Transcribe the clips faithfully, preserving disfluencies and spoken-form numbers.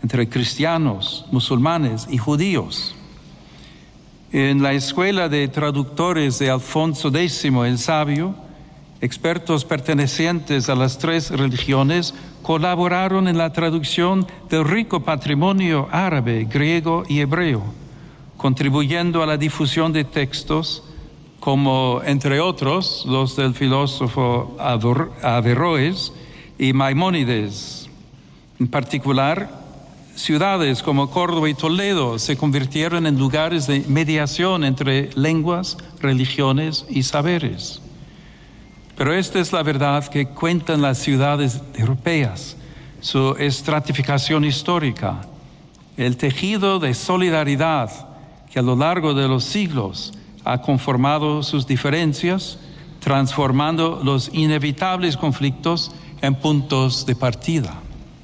entre cristianos, musulmanes y judíos. En la Escuela de Traductores de Alfonso X el Sabio, expertos pertenecientes a las tres religiones colaboraron en la traducción del rico patrimonio árabe, griego y hebreo, contribuyendo a la difusión de textos como, entre otros, los del filósofo Averroes y Maimónides. En particular, ciudades como Córdoba y Toledo se convirtieron en lugares de mediación entre lenguas, religiones y saberes. Pero esta es la verdad que cuentan las ciudades europeas, su estratificación histórica, el tejido de solidaridad que a lo largo de los siglos ha conformado sus diferencias, transformando los inevitables conflictos en puntos de partida.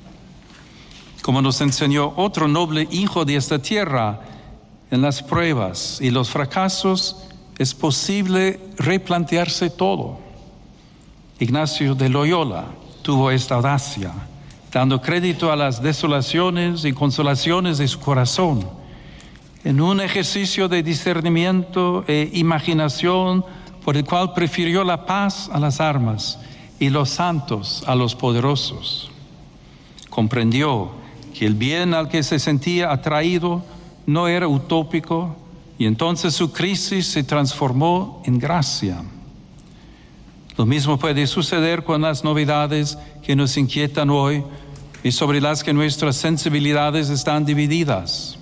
Como nos enseñó otro noble hijo de esta tierra, en las pruebas y los fracasos es posible replantearse todo. Ignacio de Loyola tuvo esta audacia, dando crédito a las desolaciones y consolaciones de su corazón, en un ejercicio de discernimiento e imaginación por el cual prefirió la paz a las armas y los santos a los poderosos. Comprendió que el bien al que se sentía atraído no era utópico y entonces su crisis se transformó en gracia. Lo mismo puede suceder con las novedades que nos inquietan hoy y sobre las que nuestras sensibilidades están divididas.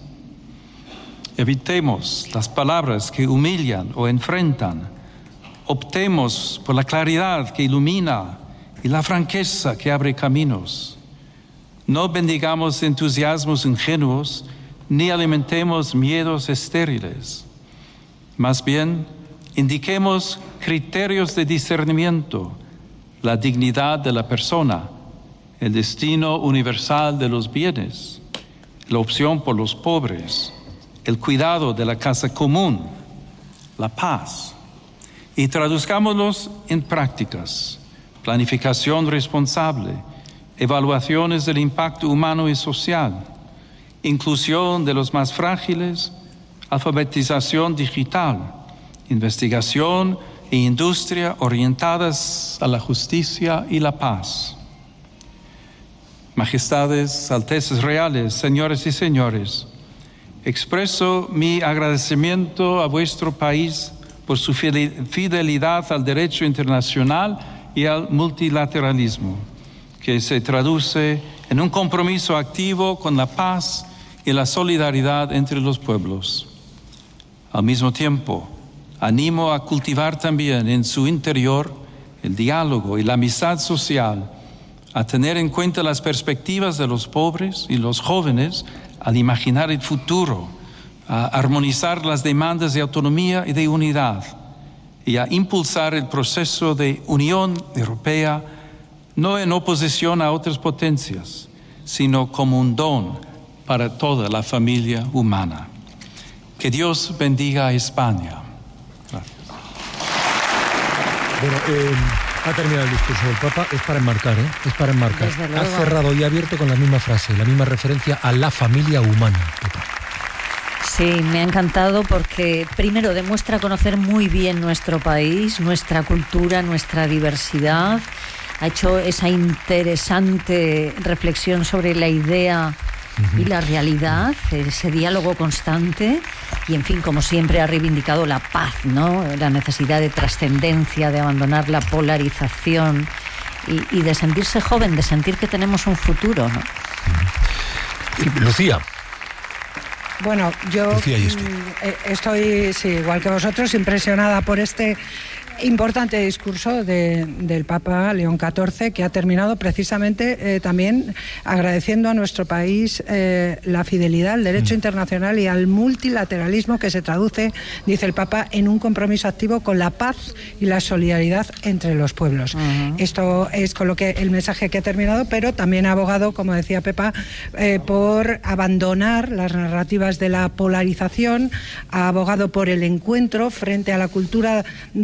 Evitemos las palabras que humillan o enfrentan. Optemos por la claridad que ilumina y la franqueza que abre caminos. No bendigamos entusiasmos ingenuos ni alimentemos miedos estériles. Más bien, indiquemos criterios de discernimiento, la dignidad de la persona, el destino universal de los bienes, la opción por los pobres, el cuidado de la casa común, la paz. Y traduzcámoslos en prácticas, planificación responsable, evaluaciones del impacto humano y social, inclusión de los más frágiles, alfabetización digital, investigación e industria orientadas a la justicia y la paz. Majestades, altezas reales, señores y señores, expreso mi agradecimiento a vuestro país por su fidelidad al derecho internacional y al multilateralismo, que se traduce en un compromiso activo con la paz y la solidaridad entre los pueblos. Al mismo tiempo, animo a cultivar también en su interior el diálogo y la amistad social, a tener en cuenta las perspectivas de los pobres y los jóvenes al imaginar el futuro, a armonizar las demandas de autonomía y de unidad y a impulsar el proceso de unión europea no en oposición a otras potencias, sino como un don para toda la familia humana. Que Dios bendiga a España. Gracias. Bueno, eh, ha terminado el discurso del Papa, es para enmarcar, ¿eh? Es para enmarcar. Ha cerrado y abierto con la misma frase, la misma referencia a la familia humana. Papa. Sí, me ha encantado porque primero demuestra conocer muy bien nuestro país, nuestra cultura, nuestra diversidad. Ha hecho esa interesante reflexión sobre la idea y la realidad, ese diálogo constante y, en fin, como siempre, ha reivindicado la paz, ¿no? La necesidad de trascendencia, de abandonar la polarización y, y de sentirse joven, de sentir que tenemos un futuro, ¿no? Lucía. Bueno, yo Lucía, ¿y esto? estoy, sí, igual que vosotros, impresionada por este importante discurso de, del Papa León catorce, que ha terminado precisamente eh, también agradeciendo a nuestro país eh, la fidelidad al derecho mm. internacional y al multilateralismo, que se traduce, dice el Papa, en un compromiso activo con la paz y la solidaridad entre los pueblos. Uh-huh. Esto es con lo que el mensaje que ha terminado, pero también ha abogado, como decía Pepa, eh, por abandonar las narrativas de la polarización, ha abogado por el encuentro frente a la cultura del enfrentamiento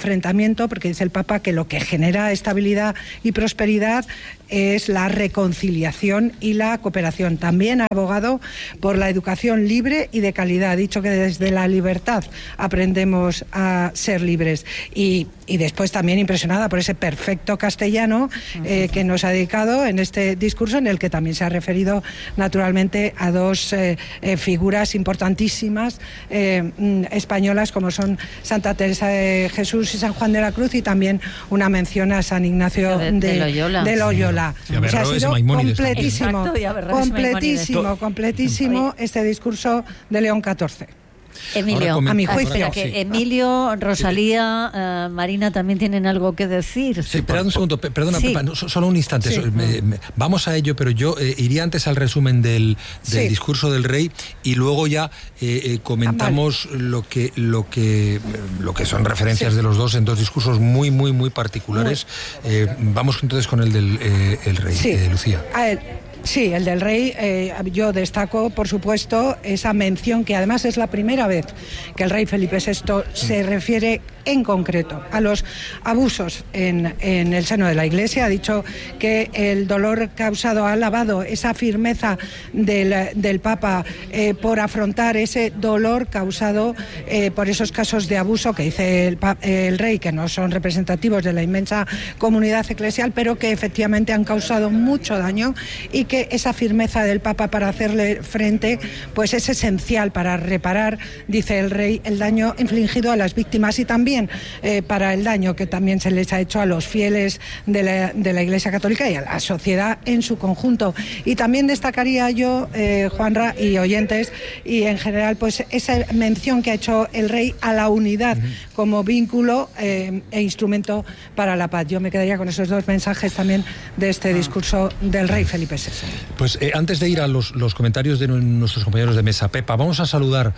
enfrentamiento, porque dice el Papa que lo que genera estabilidad y prosperidad es la reconciliación y la cooperación. También ha abogado por la educación libre y de calidad. Ha dicho que desde la libertad aprendemos a ser libres. Y, y después también impresionada por ese perfecto castellano eh, que nos ha dedicado en este discurso, en el que también se ha referido naturalmente a dos eh, eh, figuras importantísimas eh, españolas, como son Santa Teresa de Jesús y San Juan de la Cruz, y también una mención a San Ignacio de, de, de Loyola. De Loyola. Sí, o sea, ha sido completísimo, Exacto, completísimo, completísimo este discurso de León catorce. Emilio, a mi juicio. Que sí. Emilio, Rosalía, uh, Marina también tienen algo que decir. Sí, perdón un segundo, perdona, sí. Pepa, no, solo un instante. Sí. Me, me, vamos a ello, pero yo eh, iría antes al resumen del, del sí. discurso del rey y luego ya eh, eh, comentamos ah, vale. lo que lo que lo que son referencias sí. de los dos en dos discursos muy muy muy particulares. Muy. Eh, vamos entonces con el del eh, el rey, sí. eh, Lucía. A ver. Sí, el del rey, eh, yo destaco, por supuesto, esa mención que además es la primera vez que el rey Felipe sexto se refiere en concreto a los abusos en, en el seno de la Iglesia. Ha dicho que el dolor causado, ha alabado esa firmeza del, del Papa eh, por afrontar ese dolor causado eh, por esos casos de abuso que dice el, el rey, que no son representativos de la inmensa comunidad eclesial, pero que efectivamente han causado mucho daño, y que esa firmeza del Papa para hacerle frente pues es esencial para reparar, dice el rey, el daño infligido a las víctimas, y también eh, para el daño que también se les ha hecho a los fieles de la, de la Iglesia Católica y a la sociedad en su conjunto. Y también destacaría yo, eh, Juanra y oyentes, y en general, pues esa mención que ha hecho el rey a la unidad uh-huh. como vínculo eh, e instrumento para la paz. Yo me quedaría con esos dos mensajes también de este discurso del rey Felipe sexto. Pues eh, antes de ir a los, los comentarios de nuestros compañeros de mesa, Pepa, vamos a saludar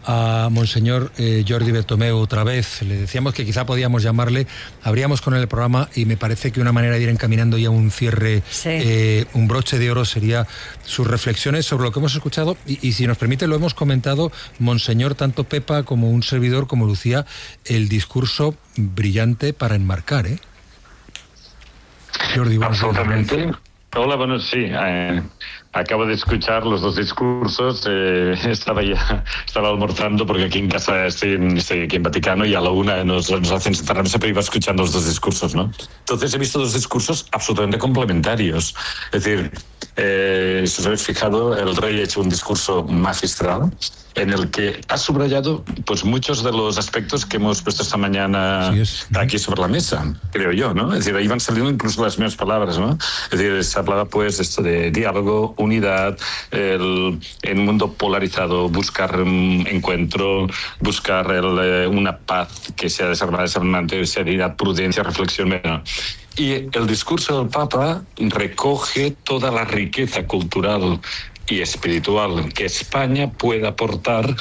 a Monseñor eh, Jordi Bertomeu otra vez. Le decíamos que quizá podíamos llamarle, abríamos con él el programa, y me parece que una manera de ir encaminando ya un cierre, sí. eh, un broche de oro, sería sus reflexiones sobre lo que hemos escuchado, y, y si nos permite, lo hemos comentado, Monseñor, tanto Pepa como un servidor, como Lucía, el discurso brillante para enmarcar, ¿eh? Jordi, absolutamente. Hola, bueno, sí, eh, acabo de escuchar los dos discursos, eh, estaba ya, estaba almorzando porque aquí en casa estoy, en, estoy aquí en Vaticano, y a la una nos, nos hacen sentar a mesa, pero iba escuchando los dos discursos, ¿no? Entonces he visto dos discursos absolutamente complementarios, es decir, eh, si os habéis fijado, el rey ha hecho un discurso magistral en el que ha subrayado pues muchos de los aspectos que hemos puesto esta mañana sí es. aquí sobre la mesa, creo yo, ¿no? Es decir, ahí van saliendo incluso las mismas palabras, ¿no? Es decir, se hablaba pues esto de diálogo, unidad, el, en un mundo polarizado, buscar um, encuentro, buscar el, eh, una paz que sea desarmada, desarmante, seriedad, prudencia, reflexión, ¿no? Y el discurso del Papa recoge toda la riqueza cultural y espiritual que España puede aportar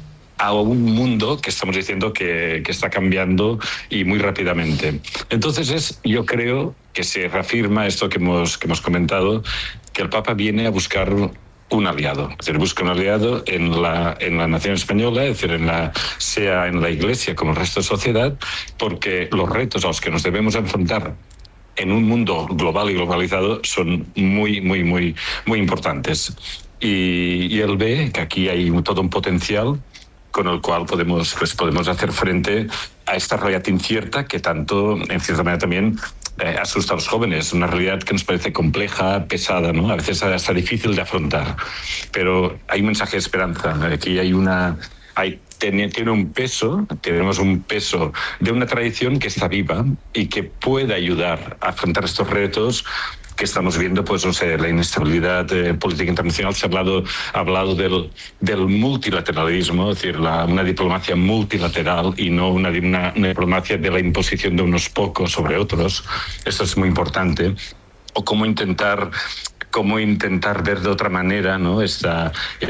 a un mundo que estamos diciendo que, que está cambiando y muy rápidamente. Entonces es, yo creo que se reafirma esto que hemos, que hemos comentado, que el Papa viene a buscar un aliado, es decir, busca un aliado en la, en la nación española, es decir, en la, sea en la Iglesia como el resto de la sociedad, porque los retos a los que nos debemos enfrentar en un mundo global y globalizado son muy, muy, muy, muy importantes. Y, y él ve que aquí hay todo un potencial con el cual podemos, pues, podemos hacer frente a esta realidad incierta que tanto, en cierta manera, también eh, asusta a los jóvenes. Una realidad que nos parece compleja, pesada, ¿no? A veces hasta difícil de afrontar. Pero hay un mensaje de esperanza. Aquí hay una... Hay Tiene, tiene un peso, tenemos un peso de una tradición que está viva y que puede ayudar a afrontar estos retos que estamos viendo, pues no sé, la inestabilidad eh, política internacional. Se ha hablado, ha hablado del, del multilateralismo, es decir, la, una diplomacia multilateral y no una, una, una diplomacia de la imposición de unos pocos sobre otros. Esto es muy importante. O cómo intentar cómo intentar ver de otra manera, ¿no? Esta,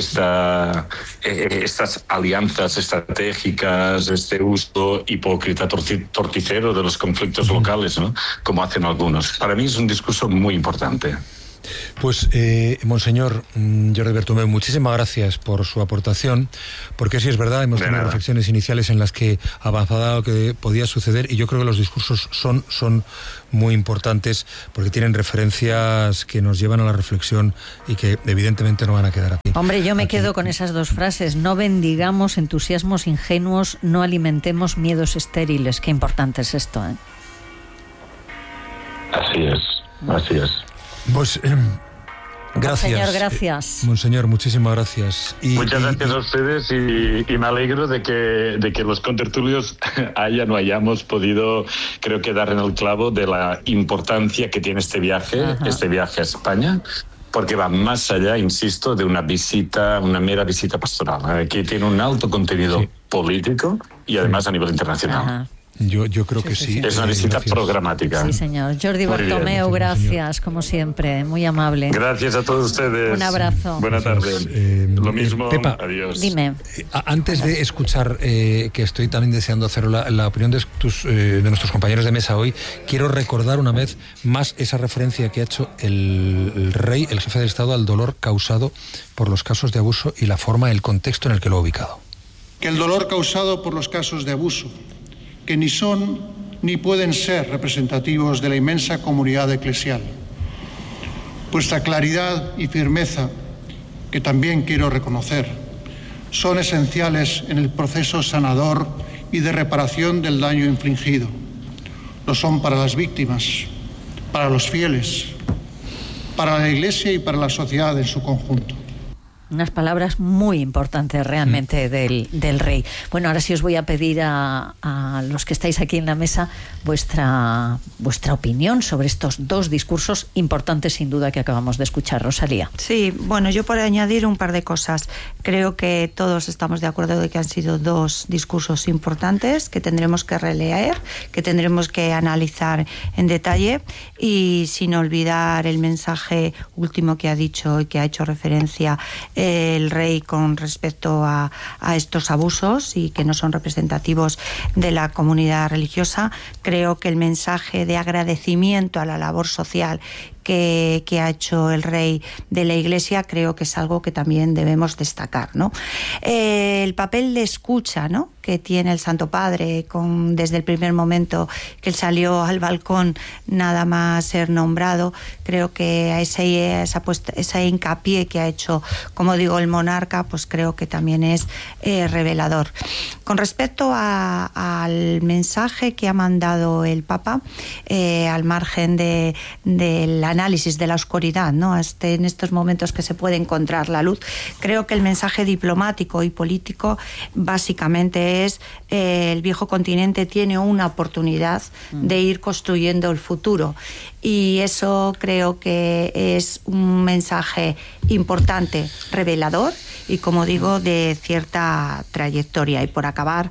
esta, eh, estas alianzas estratégicas, este uso hipócrita, torticero de los conflictos locales, ¿no? Como hacen algunos. Para mí es un discurso muy importante. Pues, eh, Monseñor Jordi Bertomeu, muchísimas gracias por su aportación, porque sí es verdad, hemos tenido reflexiones iniciales en las que avanzaba lo que podía suceder, y yo creo que los discursos son, son muy importantes porque tienen referencias que nos llevan a la reflexión y que evidentemente no van a quedar aquí. Hombre, yo me aquí. quedo con esas dos frases: no bendigamos entusiasmos ingenuos, no alimentemos miedos estériles. Qué importante es esto, ¿eh? Así es, así es. Pues eh, gracias. Monseñor, gracias. Eh, Monseñor, muchísimas gracias. Y, Muchas y, gracias y, a ustedes y, y me alegro de que, de que los contertulios hayan o hayamos podido, creo que, dar en el clavo de la importancia que tiene este viaje, Ajá. este viaje a España, porque va más allá, insisto, de una visita, una mera visita pastoral, que tiene un alto contenido sí. político y además a nivel internacional. Ajá. Yo, yo creo sí, que sí. sí. Es una visita gracias. programática. Sí, señor. Jordi Bertomeu, gracias, como siempre, muy amable. Gracias a todos ustedes. Un abrazo. Buenas tardes. Eh, Lo mismo. Pepa, adiós. Dime. Eh, antes de escuchar, eh, que estoy también deseando hacer la, la opinión de, tus, eh, de nuestros compañeros de mesa hoy, quiero recordar una vez más esa referencia que ha hecho el, el rey, el jefe del Estado, al dolor causado por los casos de abuso y la forma, el contexto en el que lo ha ubicado. Que el dolor causado por los casos de abuso, que ni son ni pueden ser representativos de la inmensa comunidad eclesial. Vuestra claridad y firmeza, que también quiero reconocer, son esenciales en el proceso sanador y de reparación del daño infligido. Lo son para las víctimas, para los fieles, para la Iglesia y para la sociedad en su conjunto. Unas palabras muy importantes realmente del, del rey. Bueno, ahora sí os voy a pedir a, a los que estáis aquí en la mesa vuestra, vuestra opinión sobre estos dos discursos importantes, sin duda, que acabamos de escuchar. Rosalía. Sí, bueno, yo por añadir un par de cosas. Creo que todos estamos de acuerdo de que han sido dos discursos importantes que tendremos que releer, que tendremos que analizar en detalle, y sin olvidar el mensaje último que ha dicho y que ha hecho referencia el rey con respecto a, a estos abusos y que no son representativos de la comunidad religiosa. Creo que el mensaje de agradecimiento a la labor social Que, que ha hecho el rey de la Iglesia, creo que es algo que también debemos destacar, ¿no? Eh, el papel de escucha, ¿no?, que tiene el Santo Padre con, desde el primer momento que él salió al balcón nada más ser nombrado, creo que a ese, esa, puesta, ese hincapié que ha hecho, como digo, el monarca, pues creo que también es eh, revelador. Con respecto a, al mensaje que ha mandado el Papa, eh, al margen de, de la análisis de la oscuridad, ¿no?, este, en estos momentos que se puede encontrar la luz, creo que el mensaje diplomático y político básicamente es eh, el viejo continente tiene una oportunidad mm. de ir construyendo el futuro, y eso creo que es un mensaje importante, revelador y, como digo, de cierta trayectoria. Y por acabar,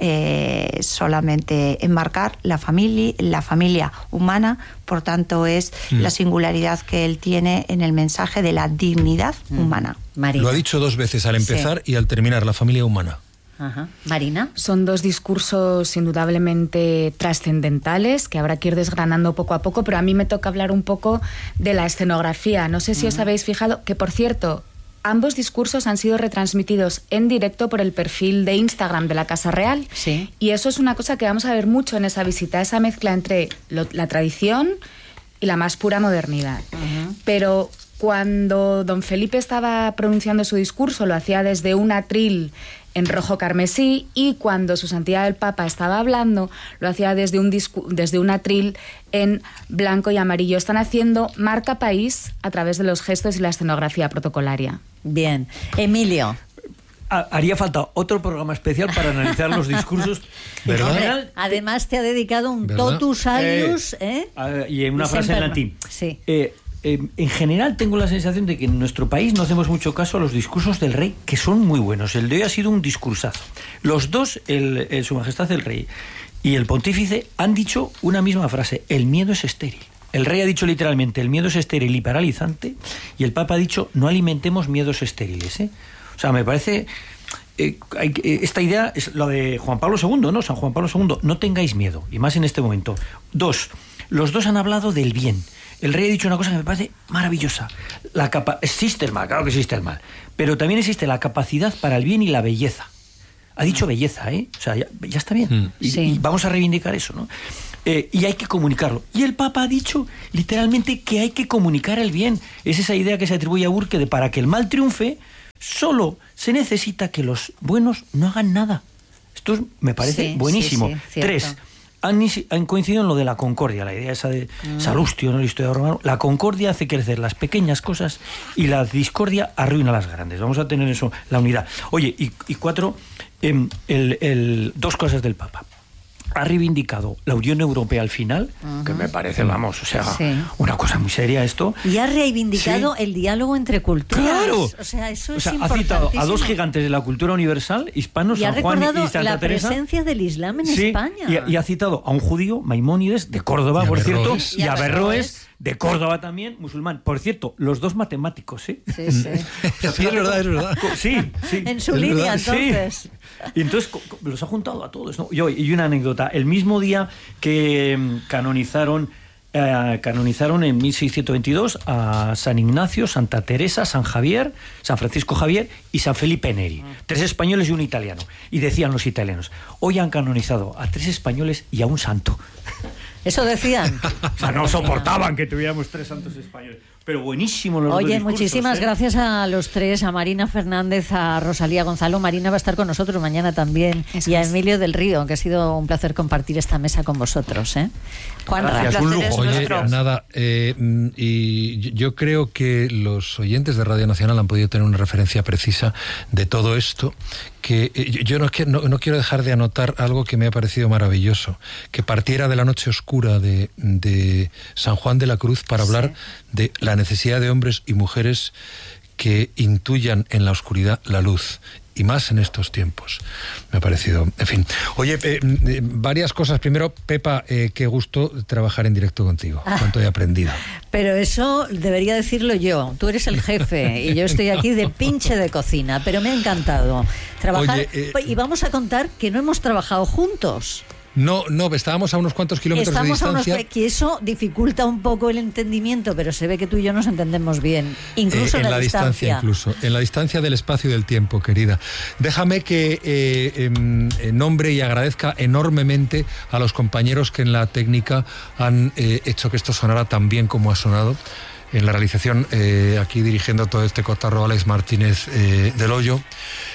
eh, solamente enmarcar la familia, la familia humana, por tanto es mm. la singularidad que él tiene en el mensaje de la dignidad mm. humana. Marina. Lo ha dicho dos veces, al empezar sí. y al terminar, la familia humana. Ajá. Marina. Son dos discursos indudablemente trascendentales que habrá que ir desgranando poco a poco, pero a mí me toca hablar un poco de la escenografía. No sé si uh-huh. os habéis fijado que, por cierto, ambos discursos han sido retransmitidos en directo por el perfil de Instagram de la Casa Real. Sí. Y eso es una cosa que vamos a ver mucho en esa visita, esa mezcla entre lo, la tradición y la más pura modernidad. Uh-huh. Pero cuando don Felipe estaba pronunciando su discurso, lo hacía desde un atril en rojo carmesí, y cuando su santidad el Papa estaba hablando, lo hacía desde un, discu- desde un atril en blanco y amarillo. Están haciendo marca país a través de los gestos y la escenografía protocolaria. Bien. Emilio. Haría falta otro programa especial para analizar los discursos. ¿Verdad? Hombre, además te ha dedicado un ¿verdad? totus alius, ¿eh? ¿eh? Y una frase en latín. Sí. Eh, Eh, en general tengo la sensación de que en nuestro país no hacemos mucho caso a los discursos del rey, que son muy buenos. El de hoy ha sido un discursazo. Los dos, el, el, Su Majestad el Rey y el Pontífice, han dicho una misma frase: el miedo es estéril. El rey ha dicho literalmente: el miedo es estéril y paralizante, y el Papa ha dicho: no alimentemos miedos estériles, ¿eh? O sea, me parece... Eh, hay, eh, esta idea es lo de Juan Pablo segundo, ¿no? San Juan Pablo segundo, no tengáis miedo, y más en este momento. Dos, los dos han hablado del bien. el rey ha dicho una cosa que me parece maravillosa. La capa- existe el mal, claro que existe el mal, pero también existe la capacidad para el bien y la belleza. Ha dicho belleza, ¿eh? O sea, ya, ya está bien. Mm. Y, sí. y vamos a reivindicar eso, ¿no? Eh, y hay que comunicarlo. Y el Papa ha dicho literalmente que hay que comunicar el bien. Es esa idea que se atribuye a Burke de para que el mal triunfe, solo se necesita que los buenos no hagan nada. Esto es, me parece sí, buenísimo. Sí, sí, Tres, han, han coincidido en lo de la concordia, la idea esa de mm. Salustio, ¿no? El historiador romano. La concordia hace crecer las pequeñas cosas y la discordia arruina las grandes. Vamos a tener eso, la unidad. Oye, y, y cuatro, eh, el, el, dos cosas del Papa. Ha reivindicado la Unión Europea al final, uh-huh. que me parece, vamos, o sea, sí. una cosa muy seria esto. Y ha reivindicado sí. el diálogo entre culturas. ¡Claro! O sea, eso o es sea, importantísimo. Ha citado a dos gigantes de la cultura universal, hispanos, y San Juan y Santa la Teresa. presencia del Islam en sí, España. Y, y ha citado a un judío, Maimónides, de Córdoba, y por Averroes. cierto, y a Averroes, de Córdoba también, musulmán. Por cierto, los dos matemáticos, ¿eh? Sí, sí. sí, es verdad, es verdad. Sí, sí. En su línea, verdad. entonces. Sí. Y entonces los ha juntado a todos, ¿no? Y, y una anécdota. El mismo día que canonizaron, eh, canonizaron en mil seiscientos veintidós a San Ignacio, Santa Teresa, San Javier, San Francisco Javier y San Felipe Neri. Tres españoles y un italiano. Y decían los italianos, hoy han canonizado a tres españoles y a un santo. Eso decían. O sea, no soportaban que tuviéramos tres santos españoles. Pero buenísimo los Oye, dos muchísimas ¿eh? gracias a los tres, a Marina Fernández, a Rosalía Gonzalo. Marina va a estar con nosotros mañana también. Eso y a Emilio del Río, que ha sido un placer compartir esta mesa con vosotros, ¿eh? Juan, gracias, un lujo. Oye, nada, eh, y yo creo que los oyentes de Radio Nacional han podido tener una referencia precisa de todo esto, que eh, yo no, no, no quiero dejar de anotar algo que me ha parecido maravilloso, que partiera de la noche oscura de, de San Juan de la Cruz para hablar sí. de la necesidad de hombres y mujeres que intuyan en la oscuridad la luz, y más en estos tiempos. Me ha parecido, en fin. Oye, eh, eh, varias cosas. Primero, Pepa, eh, qué gusto trabajar en directo contigo. Cuánto he aprendido. Pero eso debería decirlo yo. Tú eres el jefe y yo estoy aquí de pinche de cocina, pero me ha encantado trabajar. Oye, eh, y vamos a contar que no hemos trabajado juntos. No, no, estábamos a unos cuantos kilómetros Estamos de distancia. A unos, que eso dificulta un poco el entendimiento, pero se ve que tú y yo nos entendemos bien, incluso eh, en, en la, la distancia. distancia. Incluso, en la distancia del espacio y del tiempo, querida. Déjame que eh, eh, nombre y agradezca enormemente a los compañeros que en la técnica han eh, hecho que esto sonara tan bien como ha sonado. En la realización, eh, aquí dirigiendo todo este cotarro, Alex Martínez eh, del Hoyo.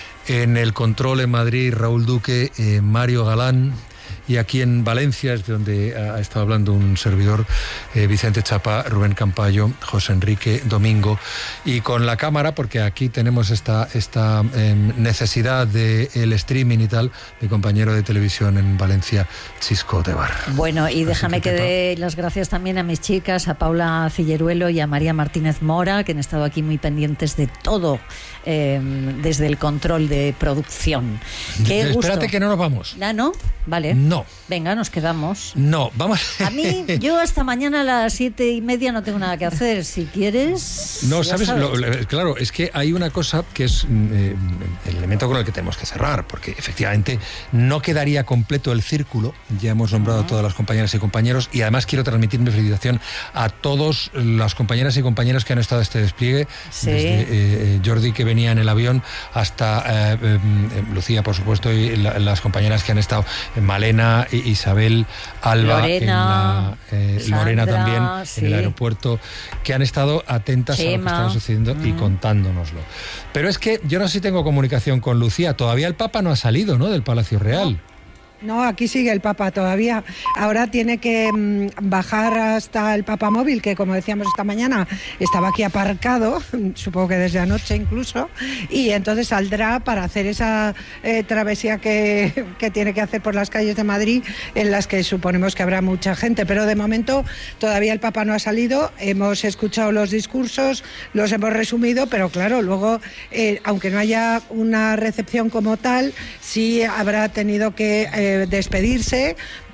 En el control en Madrid, Raúl Duque, eh, Mario Galán. Y aquí en Valencia es de donde ha estado hablando un servidor, eh, Vicente Chapa, Rubén Campayo, José Enrique Domingo. Y con la cámara, porque aquí tenemos esta, esta eh, necesidad del streaming y tal, mi compañero de televisión en Valencia, Chisco Tebar. Bueno, y déjame que, que dé las gracias también a mis chicas, a Paula Cilleruelo y a María Martínez Mora, que han estado aquí muy pendientes de todo, eh, desde el control de producción. Qué Espérate gusto. Que no nos vamos. ¿Ah, no? Vale. No. Venga, nos quedamos. No, vamos. A mí, yo hasta mañana a las siete y media no tengo nada que hacer. Si quieres. No, ¿sabes? sabes. Lo, claro, es que hay una cosa que es eh, el elemento con el que tenemos que cerrar, porque efectivamente no quedaría completo el círculo. Ya hemos nombrado uh-huh. a todas las compañeras y compañeros, y además quiero transmitir mi felicitación a todas las compañeras y compañeros que han estado en este despliegue, sí. desde eh, Jordi, que venía en el avión, hasta eh, eh, Lucía, por supuesto, y la, las compañeras que han estado en Malena, Isabel, Alba, Lorena, en la, eh, Sandra, Lorena también, sí. en el aeropuerto, que han estado atentas Chema. a lo que estaba sucediendo mm. y contándonoslo. Pero es que yo no sé si tengo comunicación con Lucía. Todavía el Papa no ha salido, ¿no?, del Palacio Real. No. No, aquí sigue el Papa todavía. Ahora tiene que mmm, bajar hasta el Papa Móvil, que como decíamos esta mañana, estaba aquí aparcado, supongo que desde anoche incluso, y entonces saldrá para hacer esa eh, travesía que, que tiene que hacer por las calles de Madrid, en las que suponemos que habrá mucha gente. Pero de momento todavía el Papa no ha salido. Hemos escuchado los discursos, los hemos resumido, pero claro, luego, eh, aunque no haya una recepción como tal, sí habrá tenido que... Eh, despedirse,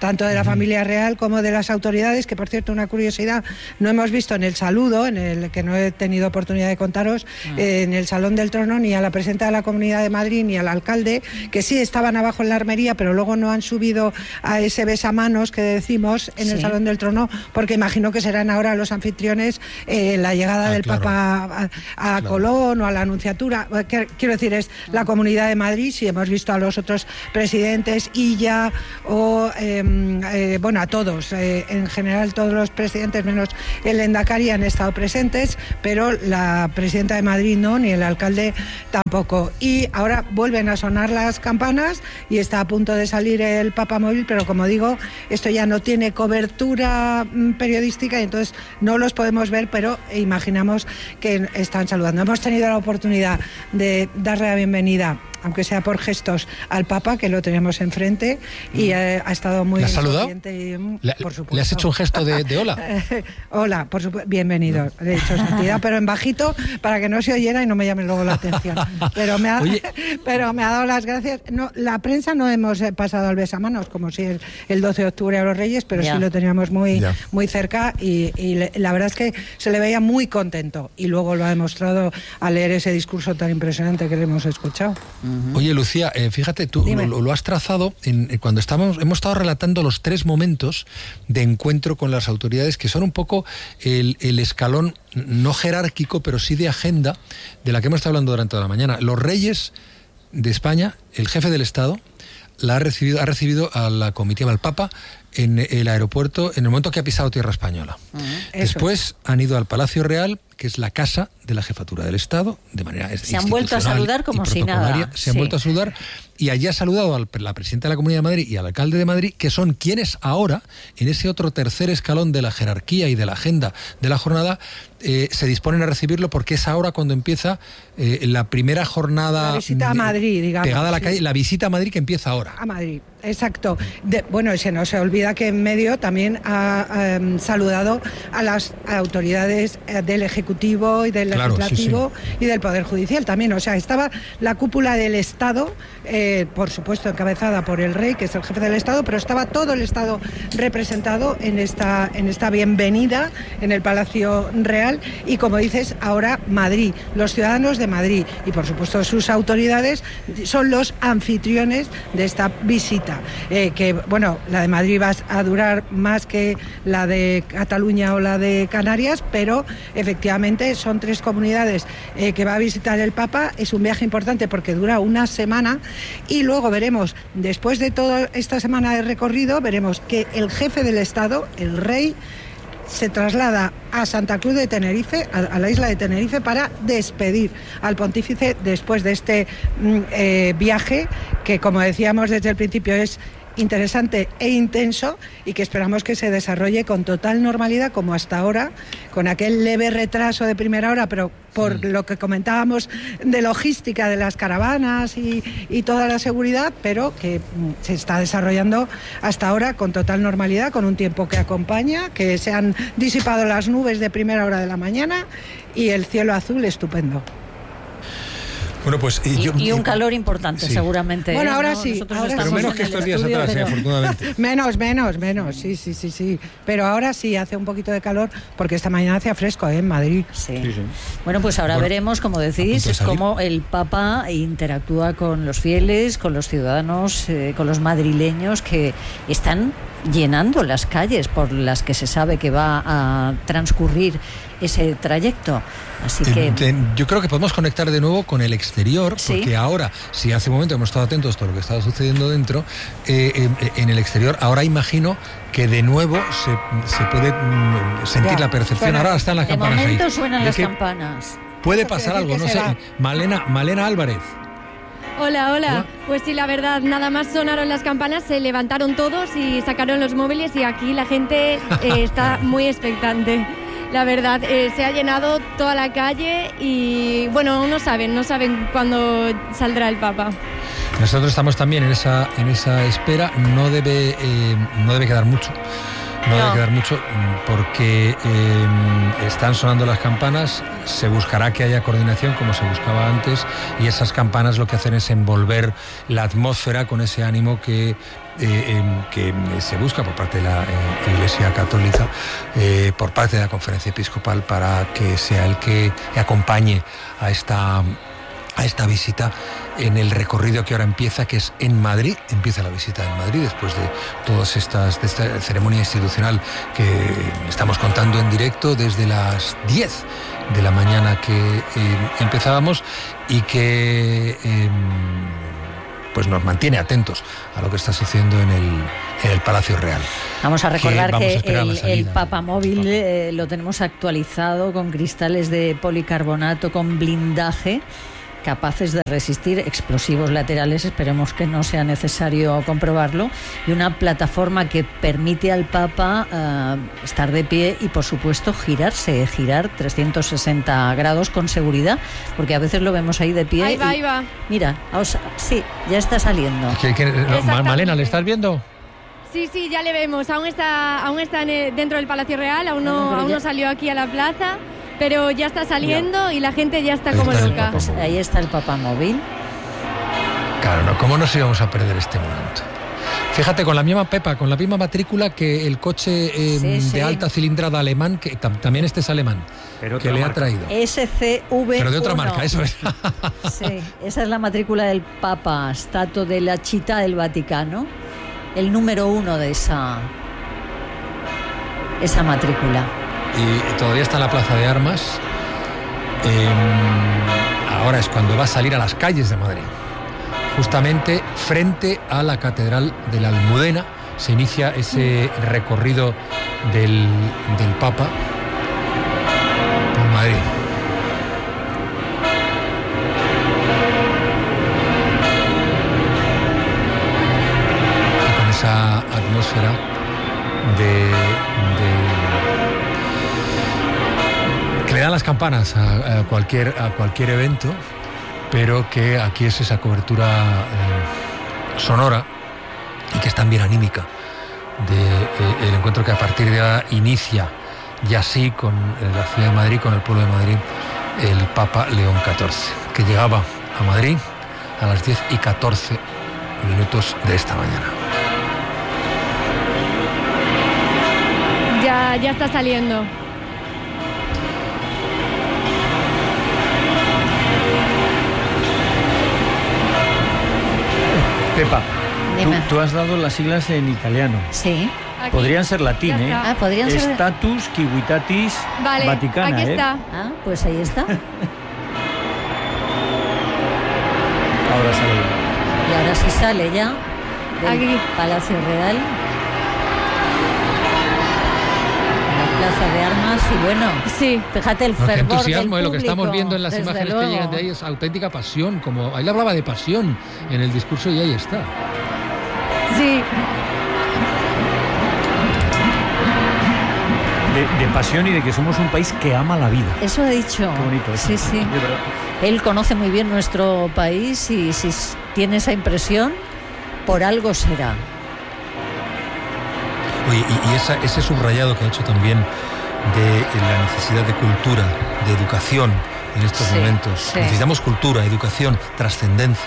tanto de la familia real como de las autoridades, que por cierto, una curiosidad, no hemos visto en el saludo, en el que no he tenido oportunidad de contaros, ah. eh, en el Salón del Trono, ni a la presidenta de la Comunidad de Madrid ni al alcalde, que sí estaban abajo en la armería, pero luego no han subido a ese besamanos que decimos en sí. el Salón del Trono, porque imagino que serán ahora los anfitriones eh, la llegada ah, del claro. Papa a, a claro. Colón o a la Anunciatura. Quiero decir, es la Comunidad de Madrid, si hemos visto a los otros presidentes, Illa o, eh, eh, bueno, a todos, eh, en general todos los presidentes menos el Endacari han estado presentes, pero la presidenta de Madrid no, ni el alcalde tampoco. Y ahora vuelven a sonar las campanas y está a punto de salir el Papa móvil, pero como digo, esto ya no tiene cobertura periodística y entonces no los podemos ver, pero imaginamos que están saludando. Hemos tenido la oportunidad de darle la bienvenida, aunque sea por gestos, al Papa, que lo tenemos enfrente, y eh, ha estado muy... ¿Le has saludado? Y, ¿Le, por supuesto. ¿Le has hecho un gesto de, de hola? Hola, por supuesto, bienvenido. No. Le he hecho santidad, pero en bajito, para que no se oyera y no me llame luego la atención. Pero me ha, pero me ha dado las gracias. No, la prensa no hemos pasado al besamanos, como si el, el doce de octubre a los Reyes, pero ya. sí lo teníamos muy, muy cerca y, y le, la verdad es que se le veía muy contento, y luego lo ha demostrado al leer ese discurso tan impresionante que le hemos escuchado. Oye, Lucía, eh, fíjate, tú lo, lo has trazado en, en cuando estábamos, hemos estado relatando los tres momentos de encuentro con las autoridades, que son un poco el, el escalón no jerárquico, pero sí de agenda, de la que hemos estado hablando durante toda la mañana. Los reyes de España, el jefe del Estado, la ha recibido, ha recibido a la comitiva, al Papa, en el aeropuerto, en el momento que ha pisado tierra española. Uh-huh. Después han ido al Palacio Real, que es la casa de la jefatura del Estado, de manera se han vuelto a saludar como si nada. Se han sí. vuelto a saludar, y allí ha saludado a la presidenta de la Comunidad de Madrid y al alcalde de Madrid, que son quienes ahora, en ese otro tercer escalón de la jerarquía y de la agenda de la jornada, eh, se disponen a recibirlo, porque es ahora cuando empieza eh, la primra jornada... La visita a Madrid, digamos. Pegada a la sí. calle, la visita a Madrid, que empieza ahora. A Madrid. Exacto. De, bueno, se nos olvida que en medio también ha um, saludado a las autoridades del Ejecutivo y del claro, Legislativo sí, sí. y del Poder Judicial también. O sea, estaba la cúpula del Estado, eh, por supuesto encabezada por el Rey, que es el jefe del Estado, pero estaba todo el Estado representado en esta, en esta bienvenida en el Palacio Real. Y como dices, ahora Madrid, los ciudadanos de Madrid y por supuesto sus autoridades son los anfitriones de esta visita. Eh, que, bueno, la de Madrid va a durar más que la de Cataluña o la de Canarias, pero efectivamente son tres comunidades eh, que va a visitar el Papa. Es un viaje importante porque dura una semana, y luego veremos, después de toda esta semana de recorrido, veremos que el jefe del Estado, el Rey, se traslada a Santa Cruz de Tenerife, a, a la isla de Tenerife, para despedir al pontífice después de este eh, viaje, que, como decíamos desde el principio, es interesante e intenso, y que esperamos que se desarrolle con total normalidad, como hasta ahora, con aquel leve retraso de primera hora, pero por sí. lo que comentábamos de logística de las caravanas y, y toda la seguridad, pero que se está desarrollando hasta ahora con total normalidad, con un tiempo que acompaña, que se han disipado las nubes de primera hora de la mañana y el cielo azul estupendo. Bueno, pues, y, yo, y un calor importante, sí. seguramente. Bueno, ahora ¿no? sí. Ahora pero menos que estos días estudio, atrás, pero... afortunadamente. Menos, menos, menos, sí, sí, sí, sí. Pero ahora sí hace un poquito de calor, porque esta mañana hacía fresco, ¿eh? En Madrid. Sí. sí, sí. Bueno, pues ahora bueno, veremos, como decís, cómo el Papa interactúa con los fieles, con los ciudadanos, eh, con los madrileños que están llenando las calles por las que se sabe que va a transcurrir ese trayecto. Así que... Yo creo que podemos conectar de nuevo con el exterior, ¿sí? Porque ahora, si hace un momento hemos estado atentos a todo lo que estaba sucediendo dentro, eh, eh, en el exterior, ahora imagino que de nuevo se, se puede mm, sentir ya, la percepción. Suena, ahora están las de campanas ahí. De momento suenan las que campanas. Puede pasar algo, no sé. Malena, Malena Álvarez. Hola, hola, hola. Pues sí, la verdad, nada más sonaron las campanas, se levantaron todos y sacaron los móviles, y aquí la gente eh, está muy expectante. La verdad, eh, se ha llenado toda la calle y, bueno, no saben, no saben cuándo saldrá el Papa. Nosotros estamos también en esa, en esa espera, no debe, eh, no debe quedar mucho. No, no debe quedar mucho porque eh, están sonando las campanas, se buscará que haya coordinación como se buscaba antes y esas campanas lo que hacen es envolver la atmósfera con ese ánimo que, eh, eh, que se busca por parte de la eh, Iglesia Católica, eh, por parte de la Conferencia Episcopal para que sea el que acompañe a esta... a esta visita en el recorrido que ahora empieza, que es en Madrid. Empieza la visita en Madrid después de todas estas de esta ceremonia institucional que estamos contando en directo desde las diez de la mañana que eh, empezábamos y que eh, pues nos mantiene atentos a lo que está sucediendo en el, en el Palacio Real. Vamos a recordar que, vamos que a el, el papamóvil de... eh, lo tenemos actualizado con cristales de policarbonato, con blindaje, capaces de resistir explosivos laterales, esperemos que no sea necesario comprobarlo, y una plataforma que permite al Papa uh, estar de pie y, por supuesto, girarse, girar trescientos sesenta grados con seguridad, porque a veces lo vemos ahí de pie. Ahí va, y, ahí va. Mira, os, sí, ya está saliendo. ¿Qué, qué, no, Malena, ¿le estás viendo? Sí, sí, ya le vemos. Aún está, aún está en el, dentro del Palacio Real, aún no, no, aún no salió aquí a la plaza. Pero ya está saliendo y la gente ya está ahí como está loca. Pues ahí está el papamóvil. Claro, no, ¿cómo nos íbamos a perder este momento? Fíjate, con la misma Pepa, con la misma matrícula que el coche eh, sí, sí. de alta cilindrada alemán, que tam, también este es alemán, pero que le marca. ha traído. S C V uno. Pero de otra marca, eso es. Sí, esa es la matrícula del Papa, Stato de la Città del Vaticano, el número uno de esa, esa matrícula. Y todavía está en la Plaza de Armas. Eh, ahora es cuando va a salir a las calles de Madrid. Justamente frente a la Catedral de la Almudena se inicia ese recorrido del, del Papa por Madrid. Y con esa atmósfera de... de le dan las campanas a, a cualquier a cualquier evento, pero que aquí es esa cobertura eh, sonora y que es también anímica del de, encuentro que a partir de ahora inicia ya así con eh, la ciudad de Madrid, con el pueblo de Madrid, el Papa León catorce, que llegaba a Madrid a las diez y catorce minutos de esta mañana. Ya, ya está saliendo. Pepa, tú, tú has dado las siglas en italiano. Sí. Aquí. Podrían ser latín, ¿eh? Ah, podrían ser. Status Civitatis vale, Vaticana, aquí está. ¿eh? Ah, pues ahí está. Ahora sale. Y ahora sí sale ya del aquí. Palacio Real, la Plaza de Armas, y bueno, sí, fíjate el no, fervor qué entusiasmo, del eh, lo que estamos viendo en las imágenes luego. que llegan de ahí es auténtica pasión, como ahí le hablaba de pasión en el discurso y ahí está. Sí. De, de pasión y de que somos un país que ama la vida. Eso ha dicho. Qué bonito eso. Sí, sí. Él conoce muy bien nuestro país y si tiene esa impresión, por algo será. Oye, y, y esa, ese subrayado que ha hecho también de la necesidad de cultura, de educación en estos sí, momentos. Sí. Necesitamos cultura, educación, trascendencia.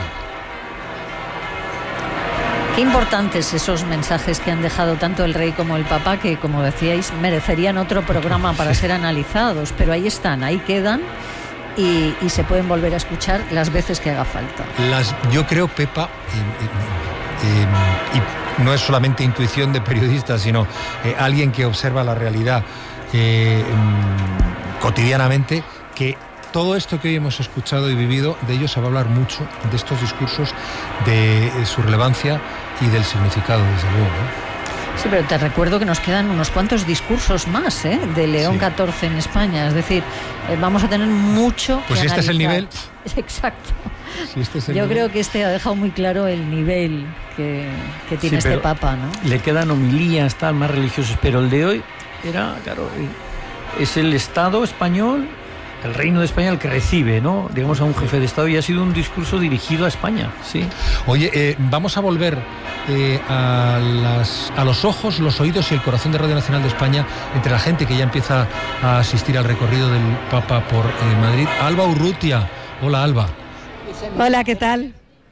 Qué importantes esos mensajes que han dejado tanto el rey como el Papa, que, como decíais, merecerían otro programa para ser analizados, pero ahí están, ahí quedan y, y se pueden volver a escuchar las veces que haga falta. Las, yo creo, Pepa, eh, eh, eh, y no es solamente intuición de periodista, sino eh, alguien que observa la realidad eh, eh, cotidianamente, que todo esto que hoy hemos escuchado y vivido, de ello se va a hablar mucho, de estos discursos, de su relevancia y del significado, desde luego, ¿no? Sí, pero te recuerdo que nos quedan unos cuantos discursos más, ¿eh? De León sí. catorce en España, es decir, eh, vamos a tener mucho pues que si este analizar. Es el nivel. Exacto. Si este es el Yo nivel. creo que este ha dejado muy claro el nivel que, que tiene sí, este Papa, ¿no? Le quedan homilías, tal, más religiosos, pero el de hoy era, claro, es el Estado español el Reino de España el que recibe, ¿no? Digamos, a un jefe de Estado, y ha sido un discurso dirigido a España, sí. Oye, eh, vamos a volver eh, a, las, a los ojos, los oídos y el corazón de Radio Nacional de España entre la gente que ya empieza a asistir al recorrido del Papa por eh, Madrid. Alba Urrutia. Hola, Alba. Hola, ¿qué tal?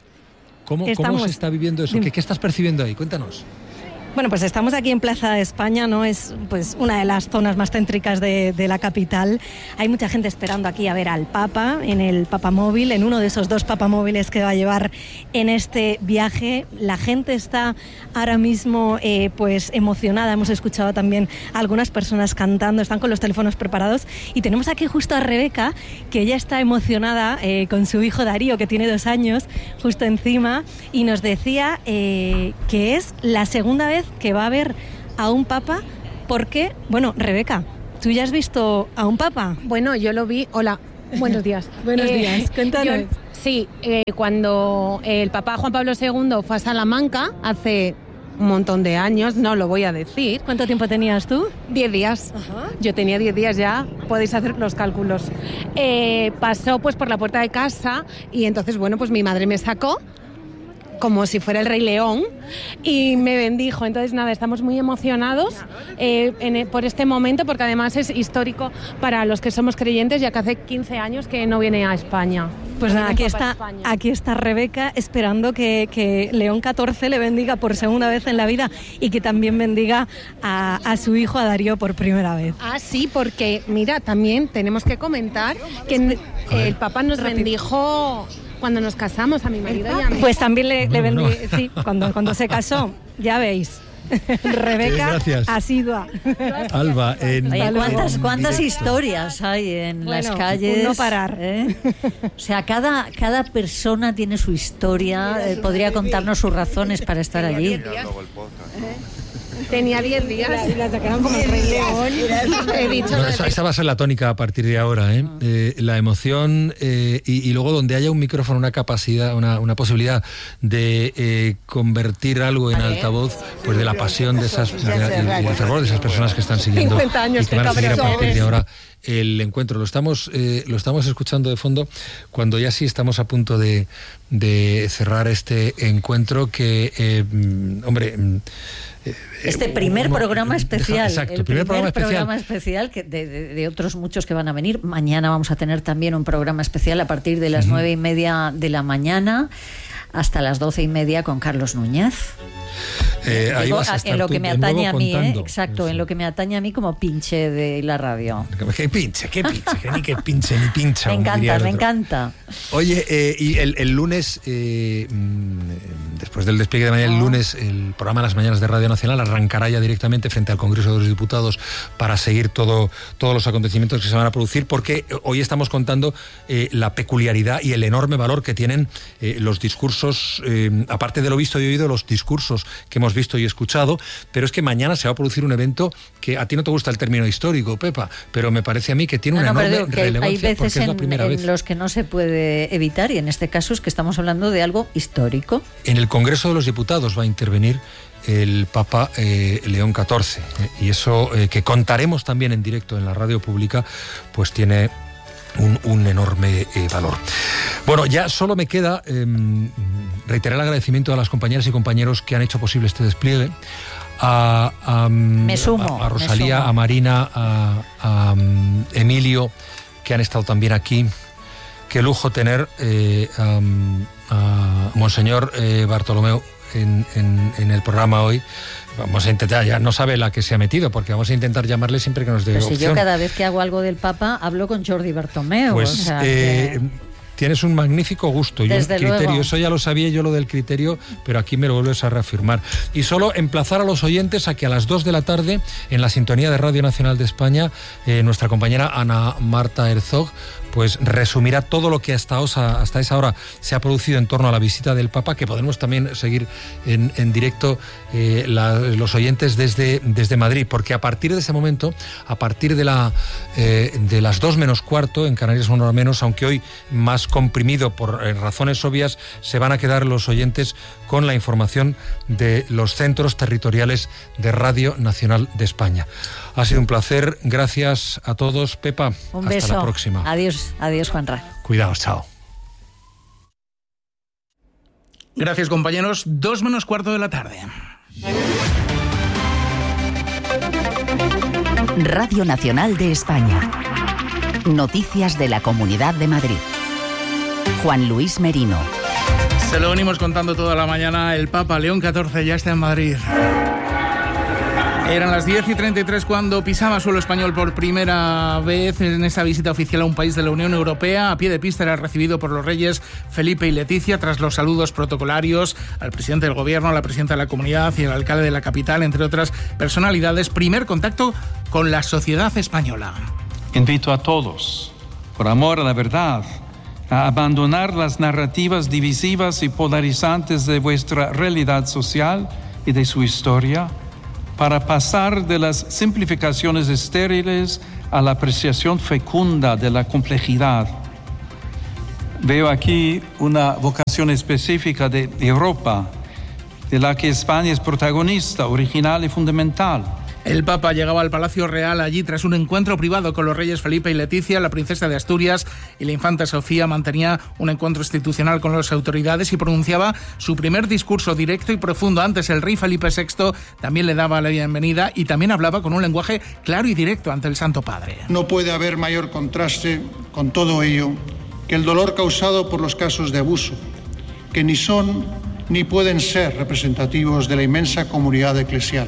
¿Cómo, ¿Cómo se está viviendo eso? ¿Qué, ¿Qué estás percibiendo ahí? Cuéntanos. Bueno, pues estamos aquí en Plaza España, ¿no? Es pues una de las zonas más céntricas de, de la capital. Hay mucha gente esperando aquí a ver al Papa en el Papamóvil, en uno de esos dos Papamóviles que va a llevar en este viaje. La gente está ahora mismo eh, pues emocionada. Hemos escuchado también a algunas personas cantando, están con los teléfonos preparados. Y tenemos aquí justo a Rebeca, que ella está emocionada eh, con su hijo Darío, que tiene dos años, justo encima, y nos decía eh, que es la segunda vez que va a ver a un papa, porque, bueno, Rebeca, ¿tú ya has visto a un papa? Bueno, yo lo vi, hola, buenos días. Buenos eh, días, cuéntanos. Yo, sí, eh, cuando el Papa Juan Pablo segundo fue a Salamanca, hace un montón de años, no lo voy a decir. ¿Cuánto tiempo tenías tú? Diez días. Ajá. Yo tenía diez días ya, podéis hacer los cálculos. Eh, pasó pues por la puerta de casa y entonces, bueno, pues mi madre me sacó como si fuera el Rey León y me bendijo. Entonces nada, estamos muy emocionados eh, en, por este momento, porque además es histórico para los que somos creyentes, ya que hace quince años que no viene a España. Pues nada, aquí está, aquí está Rebeca esperando que, que León catorce le bendiga por segunda vez en la vida y que también bendiga a, a su hijo, a Darío, por primera vez. Ah, sí, porque mira, también tenemos que comentar que el, el Papa nos bendijo cuando nos casamos, a mi marido y a mí. Pues también le, le bendijo, no. Sí, cuando, cuando se casó, ya veis. Rebeca, asidua. Alba, en... Oye, ¿cuántas, cuántas historias hay en bueno, las calles? No parar. ¿Eh? O sea, cada, cada persona tiene su historia, eh, podría contarnos sus razones para estar allí. Tenía diez días y la sacaron como el Rey León. He dicho no, esa, esa va a ser la tónica a partir de ahora, ¿eh? Eh, la emoción eh, y, y luego donde haya un micrófono, una capacidad, una, una posibilidad de eh, convertir algo en altavoz, pues de la pasión de esas, de la, y el fervor de esas personas que están siguiendo y que van a seguir a partir de ahora el encuentro. Lo estamos, eh, lo estamos escuchando de fondo cuando ya sí estamos a punto de, de cerrar este encuentro que, eh, hombre... Este primer uno, programa especial, exacto, el primer, primer programa, programa especial, que de, de, de otros muchos que van a venir. Mañana vamos a tener también un programa especial a partir de las uh-huh. nueve y media de la mañana hasta las doce y media con Carlos Núñez. Eh, ahí Digo, vas a estar en lo que me atañe a mí, contando. ¿eh? Exacto, sí. en lo que me atañe a mí como pinche de la radio. ¿Qué pinche? ¿Qué pinche? Que ni que pinche ni pincha. Me encanta, me encanta. Oye, eh, y el, el lunes, eh, después del despliegue de mañana, oh. el lunes, el programa Las Mañanas de Radio Nacional arrancará ya directamente frente al Congreso de los Diputados para seguir todo, todos los acontecimientos que se van a producir, porque hoy estamos contando eh, la peculiaridad y el enorme valor que tienen eh, los discursos, eh, aparte de lo visto y oído, los discursos que hemos visto y escuchado, pero es que mañana se va a producir un evento que a ti no te gusta el término histórico, Pepa, pero me parece a mí que tiene no, una no, enorme que relevancia hay veces porque es la en, primera en vez. los que no se puede evitar, y en este caso es que estamos hablando de algo histórico. En el Congreso de los Diputados va a intervenir el Papa eh, León catorce, eh, y eso eh, que contaremos también en directo en la radio pública, pues tiene Un, un enorme eh, valor. Bueno, ya solo me queda eh, reiterar el agradecimiento a las compañeras y compañeros que han hecho posible este despliegue, a, a, me sumo, a, a Rosalía, me sumo. a Marina, a, a um, Emilio, que han estado también aquí. Qué lujo tener eh, a, a Monseñor eh, Bartolomeu en, en, en el programa hoy. Vamos a intentar, ya no sabe la que se ha metido, porque vamos a intentar llamarle siempre que nos dé Pero opción. Si yo cada vez que hago algo del Papa hablo con Jordi Bartomeu. Pues o sea, eh, que... tienes un magnífico gusto y Desde un criterio. luego. Eso ya lo sabía yo, lo del criterio, pero aquí me lo vuelves a reafirmar. Y solo emplazar a los oyentes a que a las dos de la tarde, en la sintonía de Radio Nacional de España, eh, nuestra compañera Ana Marta Herzog pues resumirá todo lo que hasta, osa, hasta esa hora se ha producido en torno a la visita del Papa, que podemos también seguir en, en directo eh, la, los oyentes desde, desde Madrid, porque a partir de ese momento, a partir de, la, eh, de las dos menos cuarto, en Canarias una hora menos, aunque hoy más comprimido por eh, razones obvias, se van a quedar los oyentes con la información de los centros territoriales de Radio Nacional de España. Ha sido un placer. Gracias a todos. Pepa, un hasta beso. la próxima. Adiós, adiós, Juanra. Cuidaos, chao. Gracias, compañeros. Dos menos cuarto de la tarde. Radio Nacional de España. Noticias de la Comunidad de Madrid. Juan Luis Merino. Se lo venimos contando toda la mañana. El Papa León catorce ya está en Madrid. Eran las diez y treinta y tres cuando pisaba suelo español por primera vez en esa visita oficial a un país de la Unión Europea. A pie de pista era recibido por los reyes Felipe y Leticia tras los saludos protocolarios al presidente del gobierno, a la presidenta de la comunidad y al alcalde de la capital, entre otras personalidades. Primer contacto con la sociedad española. Invito a todos, por amor a la verdad, a abandonar las narrativas divisivas y polarizantes de vuestra realidad social y de su historia, para pasar de las simplificaciones estériles a la apreciación fecunda de la complejidad. Veo aquí una vocación específica de Europa, de la que España es protagonista, original y fundamental. El Papa llegaba al Palacio Real allí tras un encuentro privado con los reyes Felipe y Leticia. La princesa de Asturias y la infanta Sofía mantenía un encuentro institucional con las autoridades y pronunciaba su primer discurso directo y profundo. Antes el rey Felipe sexto también le daba la bienvenida y también hablaba con un lenguaje claro y directo ante el Santo Padre. No puede haber mayor contraste con todo ello que el dolor causado por los casos de abuso, que ni son ni pueden ser representativos de la inmensa comunidad eclesial.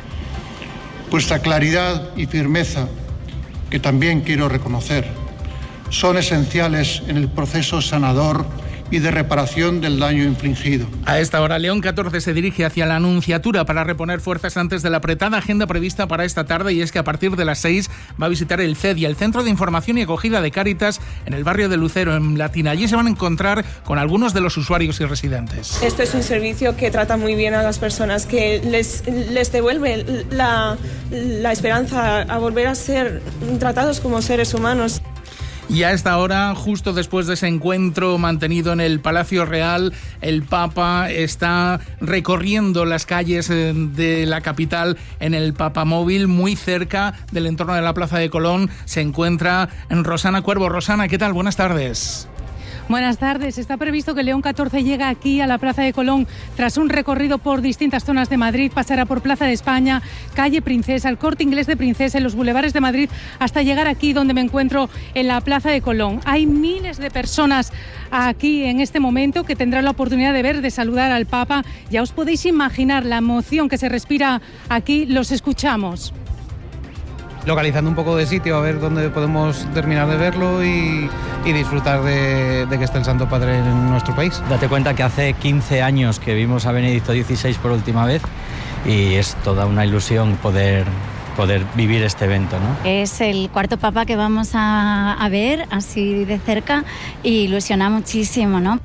Vuestra claridad y firmeza, que también quiero reconocer, son esenciales en el proceso sanador y de reparación del daño infligido. A esta hora, León catorce se dirige hacia la Anunciatura para reponer fuerzas antes de la apretada agenda prevista para esta tarde, y es que a partir de las seis va a visitar el C E D I, el Centro de Información y Acogida de Cáritas, en el barrio de Lucero, en Latina. Allí se van a encontrar con algunos de los usuarios y residentes. Esto es un servicio que trata muy bien a las personas, que les, les devuelve la, la esperanza a volver a ser tratados como seres humanos. Y a esta hora, justo después de ese encuentro mantenido en el Palacio Real, el Papa está recorriendo las calles de la capital en el Papamóvil. Muy cerca del entorno de la Plaza de Colón se encuentra Rosana Cuervo. Rosana, ¿qué tal? Buenas tardes. Buenas tardes. Está previsto que León catorce llegue aquí a la Plaza de Colón tras un recorrido por distintas zonas de Madrid. Pasará por Plaza de España, Calle Princesa, el Corte Inglés de Princesa, en los bulevares de Madrid, hasta llegar aquí donde me encuentro en la Plaza de Colón. Hay miles de personas aquí en este momento que tendrán la oportunidad de ver, de saludar al Papa. Ya os podéis imaginar la emoción que se respira aquí. Los escuchamos. Localizando un poco de sitio, a ver dónde podemos terminar de verlo y, y disfrutar de, de que esté el Santo Padre en nuestro país. Date cuenta que hace quince años que vimos a Benedicto dieciséis por última vez y es toda una ilusión poder, poder vivir este evento, ¿no? Es el cuarto Papa que vamos a, a ver así de cerca y ilusiona muchísimo, ¿no?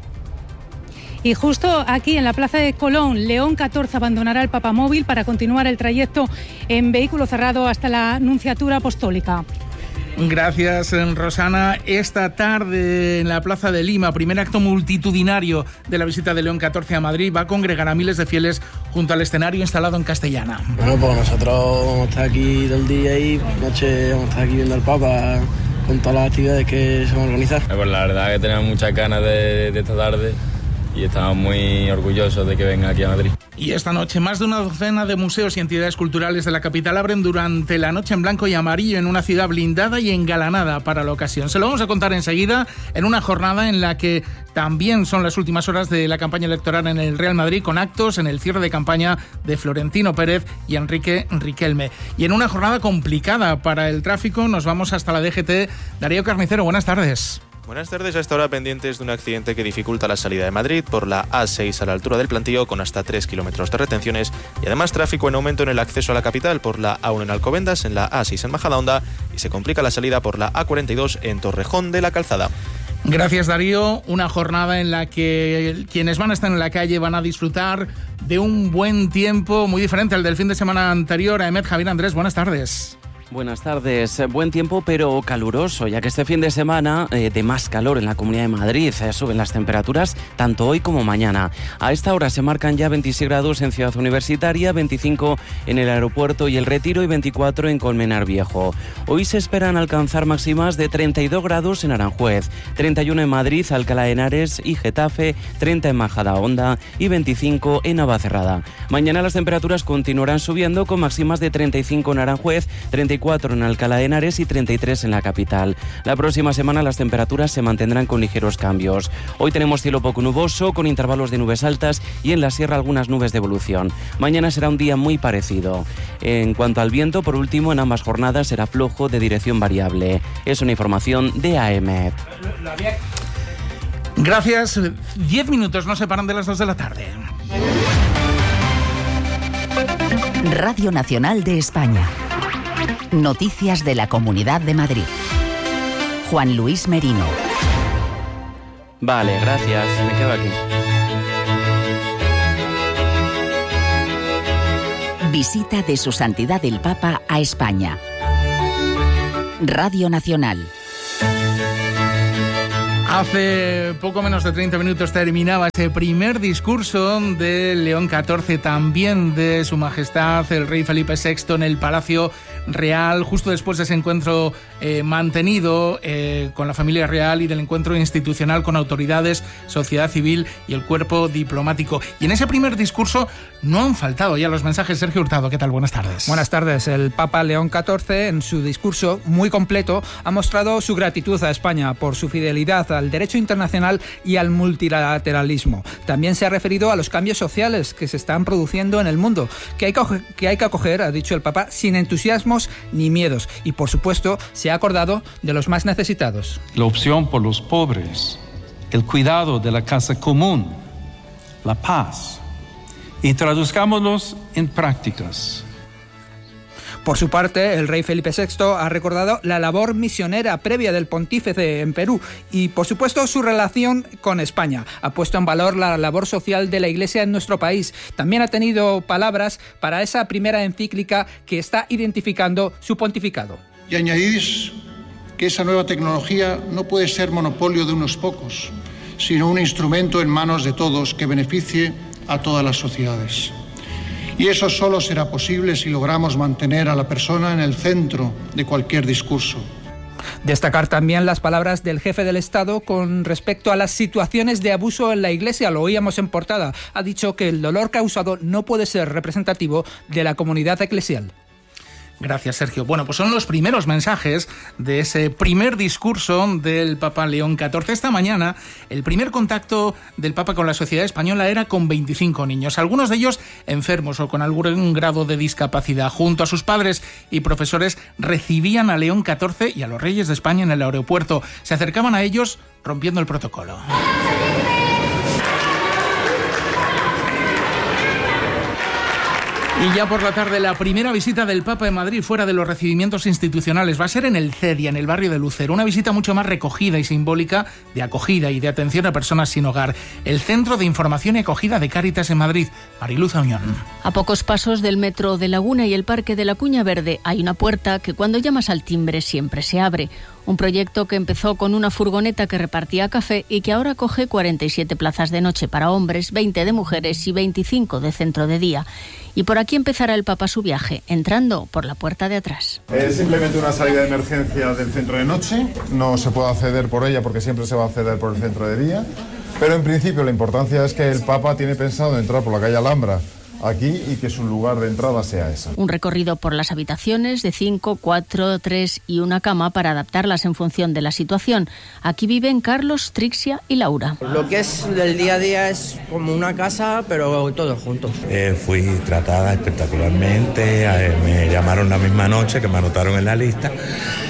Y justo aquí en la Plaza de Colón, León catorce abandonará el Papamóvil para continuar el trayecto en vehículo cerrado hasta la Nunciatura Apostólica. Gracias, Rosana. Esta tarde en la Plaza de Lima, primer acto multitudinario de la visita de León catorce a Madrid, va a congregar a miles de fieles junto al escenario instalado en Castellana. Bueno, pues nosotros vamos a estar aquí todo el día y por la noche vamos a estar aquí viendo al Papa con todas las actividades que se van a organizar. Pues la verdad que tenemos muchas ganas de, de esta tarde y estamos muy orgullosos de que venga aquí a Madrid. Y esta noche más de una docena de museos y entidades culturales de la capital abren durante la noche en blanco y amarillo en una ciudad blindada y engalanada para la ocasión. Se lo vamos a contar enseguida en una jornada en la que también son las últimas horas de la campaña electoral en el Real Madrid, con actos en el cierre de campaña de Florentino Pérez y Enrique Riquelme. Y en una jornada complicada para el tráfico nos vamos hasta la D G T. Darío Carnicero, buenas tardes. Buenas tardes. A esta hora pendientes de un accidente que dificulta la salida de Madrid por la A seis a la altura del Plantío, con hasta tres kilómetros de retenciones, y además tráfico en aumento en el acceso a la capital por la A uno en Alcobendas, en la A seis en Majadahonda, y se complica la salida por la A cuarenta y dos en Torrejón de la Calzada. Gracias, Darío. Una jornada en la que quienes van a estar en la calle van a disfrutar de un buen tiempo muy diferente al del fin de semana anterior. Ahmed Javier Andrés, buenas tardes. Buenas tardes. Buen tiempo pero caluroso, ya que este fin de semana eh, de más calor en la Comunidad de Madrid. Eh, suben las temperaturas tanto hoy como mañana. A esta hora se marcan ya veintiséis grados en Ciudad Universitaria, veinticinco en el Aeropuerto y El Retiro y veinticuatro en Colmenar Viejo. Hoy se esperan alcanzar máximas de treinta y dos grados en Aranjuez, treinta y uno en Madrid, Alcalá de Henares y Getafe, treinta en Majadahonda y veinticinco en Navacerrada. Mañana las temperaturas continuarán subiendo con máximas de treinta y cinco en Aranjuez, treinta y cuatro en Alcalá de Henares y treinta y tres en la capital. La próxima semana las temperaturas se mantendrán con ligeros cambios. Hoy tenemos cielo poco nuboso, con intervalos de nubes altas y en la sierra algunas nubes de evolución. Mañana será un día muy parecido. En cuanto al viento, por último, en ambas jornadas será flojo de dirección variable. Es una información de A E M E T. Gracias. Diez minutos nos separan de las dos de la tarde. Radio Nacional de España. Noticias de la Comunidad de Madrid. Juan Luis Merino. Vale, gracias. Me quedo aquí. Visita de Su Santidad el Papa a España. Radio Nacional. Hace poco menos de treinta minutos terminaba ese primer discurso de León catorce, también de Su Majestad el Rey Felipe sexto en el Palacio Real, justo después de ese encuentro eh, mantenido eh, con la familia real y del encuentro institucional con autoridades, sociedad civil y el cuerpo diplomático. Y en ese primer discurso no han faltado ya los mensajes. Sergio Hurtado, ¿qué tal? Buenas tardes. Buenas tardes. El Papa León catorce, en su discurso muy completo, ha mostrado su gratitud a España por su fidelidad al derecho internacional y al multilateralismo. También se ha referido a los cambios sociales que se están produciendo en el mundo, que hay que, que hay que acoger, ha dicho el Papa, sin entusiasmos ni miedos. Y, por supuesto, se ha acordado de los más necesitados. La opción por los pobres, el cuidado de la casa común, la paz. Y traduzcámoslos en prácticas. Por su parte, el rey Felipe sexto ha recordado la labor misionera previa del pontífice en Perú y, por supuesto, su relación con España. Ha puesto en valor la labor social de la Iglesia en nuestro país. También ha tenido palabras para esa primera encíclica que está identificando su pontificado. Y añadís que esa nueva tecnología no puede ser monopolio de unos pocos, sino un instrumento en manos de todos que beneficie a todas las sociedades. Y eso solo será posible si logramos mantener a la persona en el centro de cualquier discurso. Destacar también las palabras del jefe del Estado con respecto a las situaciones de abuso en la Iglesia. Lo oíamos en portada. Ha dicho que el dolor causado no puede ser representativo de la comunidad eclesial. Gracias, Sergio. Bueno, pues son los primeros mensajes de ese primer discurso del Papa León catorce. Esta mañana, el primer contacto del Papa con la sociedad española era con veinticinco niños, algunos de ellos enfermos o con algún grado de discapacidad. Junto a sus padres y profesores recibían a León catorce y a los reyes de España en el aeropuerto. Se acercaban a ellos rompiendo el protocolo. Y ya por la tarde, la primera visita del Papa en Madrid fuera de los recibimientos institucionales va a ser en el Cedia, en el barrio de Lucero. Una visita mucho más recogida y simbólica de acogida y de atención a personas sin hogar. El Centro de Información y Acogida de Cáritas en Madrid. Mariluz Auñón. A pocos pasos del metro de Laguna y el Parque de la Cuña Verde hay una puerta que cuando llamas al timbre siempre se abre. Un proyecto que empezó con una furgoneta que repartía café y que ahora coge cuarenta y siete plazas de noche para hombres, veinte de mujeres y veinticinco de centro de día. Y por aquí empezará el Papa su viaje, entrando por la puerta de atrás. Es simplemente una salida de emergencia del centro de noche. No se puede acceder por ella porque siempre se va a acceder por el centro de día. Pero en principio la importancia es que el Papa tiene pensado entrar por la calle Alhambra aquí y que su lugar de entrada sea esa. Un recorrido por las habitaciones de cinco, cuatro, tres y una cama para adaptarlas en función de la situación. Aquí viven Carlos, Trixia y Laura. Lo que es del día a día es como una casa, pero todos juntos. Eh, fui tratada espectacularmente, eh, me llamaron la misma noche que me anotaron en la lista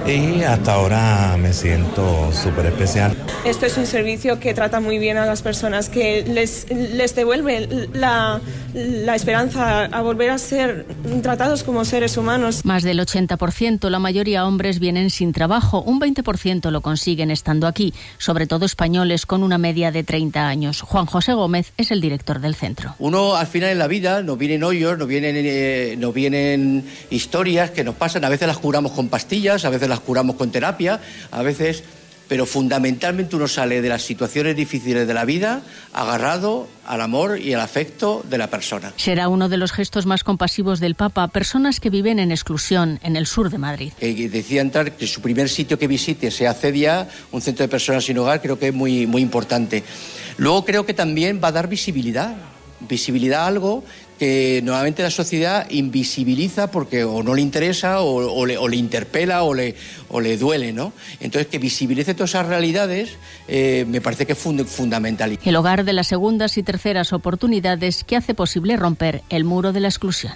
y hasta ahora me siento súper especial. Esto es un servicio que trata muy bien a las personas, que les, les devuelve la, la esperanza a volver a ser tratados como seres humanos. Más del ochenta por ciento, la mayoría hombres, vienen sin trabajo. Un veinte por ciento lo consiguen estando aquí, sobre todo españoles con una media de treinta años. Juan José Gómez es el director del centro. Uno al final en la vida nos vienen hoyos, nos vienen, eh, nos vienen historias que nos pasan. A veces las curamos con pastillas, a veces las curamos con terapia, a veces... Pero fundamentalmente uno sale de las situaciones difíciles de la vida agarrado al amor y al afecto de la persona. Será uno de los gestos más compasivos del Papa, personas que viven en exclusión en el sur de Madrid. Eh, decía entrar que su primer sitio que visite sea Cedia, un centro de personas sin hogar, creo que es muy, muy importante. Luego creo que también va a dar visibilidad, visibilidad a algo que normalmente la sociedad invisibiliza porque o no le interesa o, o, le, o le interpela o le, o le duele, ¿no? Entonces, que visibilice todas esas realidades eh, me parece que es fund fundamental. El hogar de las segundas y terceras oportunidades que hace posible romper el muro de la exclusión.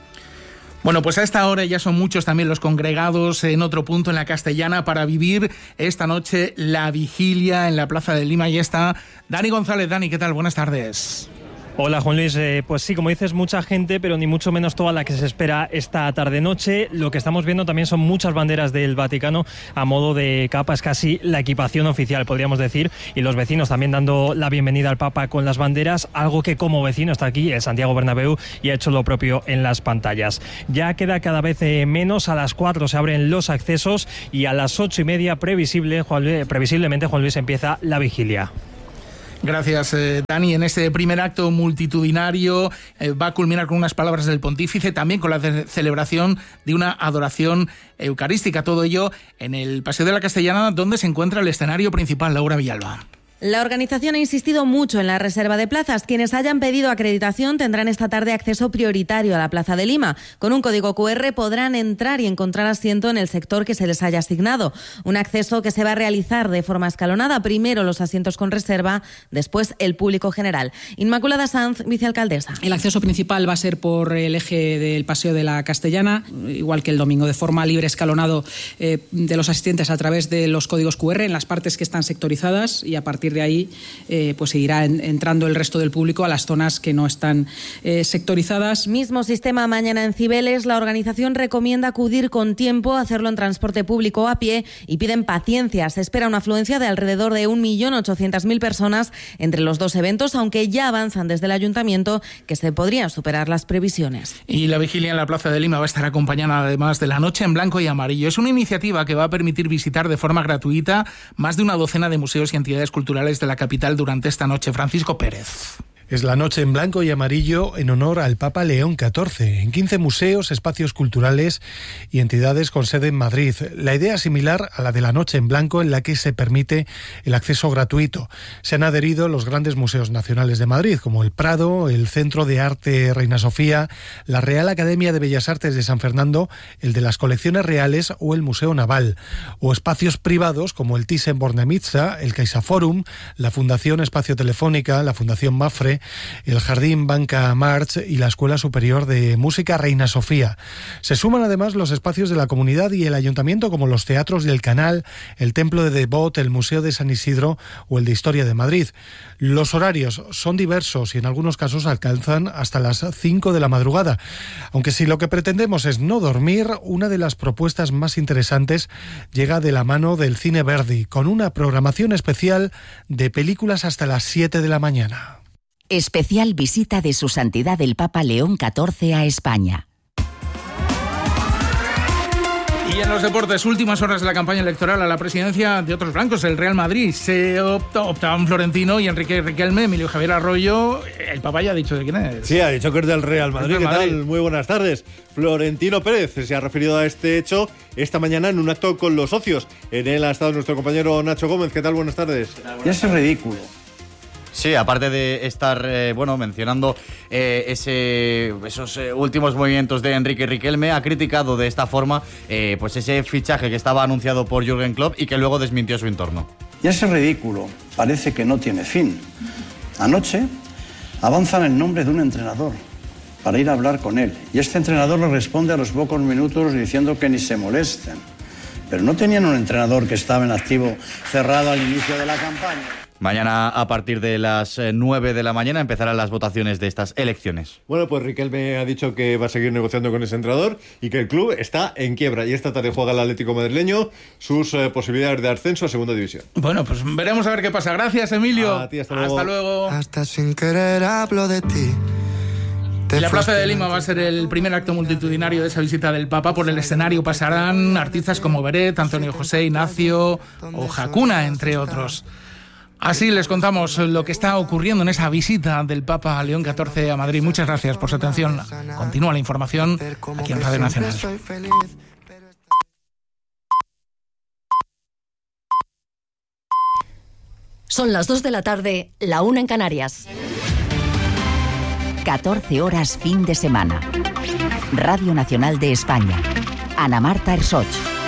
Bueno, pues a esta hora ya son muchos también los congregados en otro punto en la Castellana para vivir esta noche la vigilia en la Plaza de Lima. Y está Dani González. Dani, ¿qué tal? Buenas tardes. Hola Juan Luis, eh, pues sí, como dices, mucha gente, pero ni mucho menos toda la que se espera esta tarde-noche. Lo que estamos viendo también son muchas banderas del Vaticano a modo de capa, es casi la equipación oficial, podríamos decir, y los vecinos también dando la bienvenida al Papa con las banderas, algo que como vecino está aquí el Santiago Bernabéu y ha hecho lo propio en las pantallas. Ya queda cada vez eh, menos, a las cuatro se abren los accesos y a las ocho y media previsible, Juan Luis, previsiblemente Juan Luis empieza la vigilia. Gracias, eh, Dani. En este primer acto multitudinario eh, va a culminar con unas palabras del pontífice, también con la ce- celebración de una adoración eucarística. Todo ello en el Paseo de la Castellana, donde se encuentra el escenario principal. Laura Villalba. La organización ha insistido mucho en la reserva de plazas. Quienes hayan pedido acreditación tendrán esta tarde acceso prioritario a la Plaza de Lima. Con un código cu erre podrán entrar y encontrar asiento en el sector que se les haya asignado. Un acceso que se va a realizar de forma escalonada. Primero los asientos con reserva, después el público general. Inmaculada Sanz, vicealcaldesa. El acceso principal va a ser por el eje del Paseo de la Castellana, igual que el domingo, de forma libre, escalonado eh, de los asistentes a través de los códigos cu erre en las partes que están sectorizadas, y a partir de ahí eh, pues seguirá en, entrando el resto del público a las zonas que no están eh, sectorizadas. Mismo sistema mañana en Cibeles. La organización recomienda acudir con tiempo, hacerlo en transporte público o a pie, y piden paciencia. Se espera una afluencia de alrededor de un millón ochocientas mil personas entre los dos eventos, aunque ya avanzan desde el ayuntamiento que se podrían superar las previsiones. Y la vigilia en la Plaza de Lima va a estar acompañada además de la Noche en Blanco y Amarillo. Es una iniciativa que va a permitir visitar de forma gratuita más de una docena de museos y entidades culturales de la capital durante esta noche. Francisco Pérez. Es la Noche en Blanco y Amarillo en honor al Papa León catorce, en quince museos, espacios culturales y entidades con sede en Madrid. La idea es similar a la de la Noche en Blanco, en la que se permite el acceso gratuito. Se han adherido los grandes museos nacionales de Madrid, como el Prado, el Centro de Arte Reina Sofía, la Real Academia de Bellas Artes de San Fernando, el de las Colecciones Reales o el Museo Naval, o espacios privados como el Thyssen-Bornemisza, el CaixaForum, la Fundación Espacio Telefónica, la Fundación Mafre, el Jardín Banca March y la Escuela Superior de Música Reina Sofía. Se suman además los espacios de la comunidad y el ayuntamiento, como los teatros del Canal, el Templo de Devot, el Museo de San Isidro o el de Historia de Madrid. Los horarios son diversos y en algunos casos alcanzan hasta las cinco de la madrugada. Aunque si lo que pretendemos es no dormir, una de las propuestas más interesantes llega de la mano del Cine Verdi, con una programación especial de películas hasta las siete de la mañana. Especial visita de Su Santidad el Papa León catorce a España. Y en los deportes, últimas horas de la campaña electoral a la presidencia de otros blancos, el Real Madrid. Se opta, optaban Florentino y Enrique Riquelme, Emilio Javier Arroyo. El Papa ya ha dicho de quién es. Sí, ha dicho que es del Real Madrid. Real ¿Qué Madrid. tal? Muy buenas tardes. Florentino Pérez se ha referido a este hecho esta mañana en un acto con los socios. En él ha estado nuestro compañero Nacho Gómez. ¿Qué tal? Buenas tardes. Ya es ridículo. Sí, aparte de estar eh, bueno mencionando eh, ese, esos eh, últimos movimientos de Enrique Riquelme, ha criticado de esta forma eh, pues ese fichaje que estaba anunciado por Jürgen Klopp y que luego desmintió su entorno. Ya ese ridículo parece que no tiene fin. Anoche avanzan el nombre de un entrenador para ir a hablar con él, y este entrenador le responde a los pocos minutos diciendo que ni se molesten, pero no tenían un entrenador que estaba en activo cerrado al inicio de la campaña. Mañana a partir de las nueve de la mañana empezarán las votaciones de estas elecciones. Bueno, pues Riquelme ha dicho que va a seguir negociando con ese entrenador y que el club está en quiebra. Y esta tarde juega el Atlético madrileño sus eh, posibilidades de ascenso a segunda división. Bueno, pues veremos a ver qué pasa. Gracias, Emilio. A ti, hasta luego. Hasta luego. Hasta sin querer hablo de ti. La Plaza de Lima va a ser el primer acto multitudinario de esa visita del Papa. Por el escenario pasarán artistas como Beret, Antonio José, Ignacio o Hakuna, entre otros. Así les contamos lo que está ocurriendo en esa visita del Papa León catorce a Madrid. Muchas gracias por su atención. Continúa la información aquí en Radio Nacional. Son las dos de la tarde, la una en Canarias. catorce horas fin de semana. Radio Nacional de España. Ana Marta Ersoch.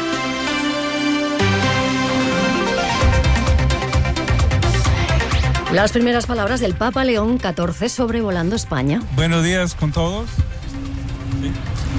Las primeras palabras del Papa León catorce sobrevolando España. Buenos días con todos. Sí.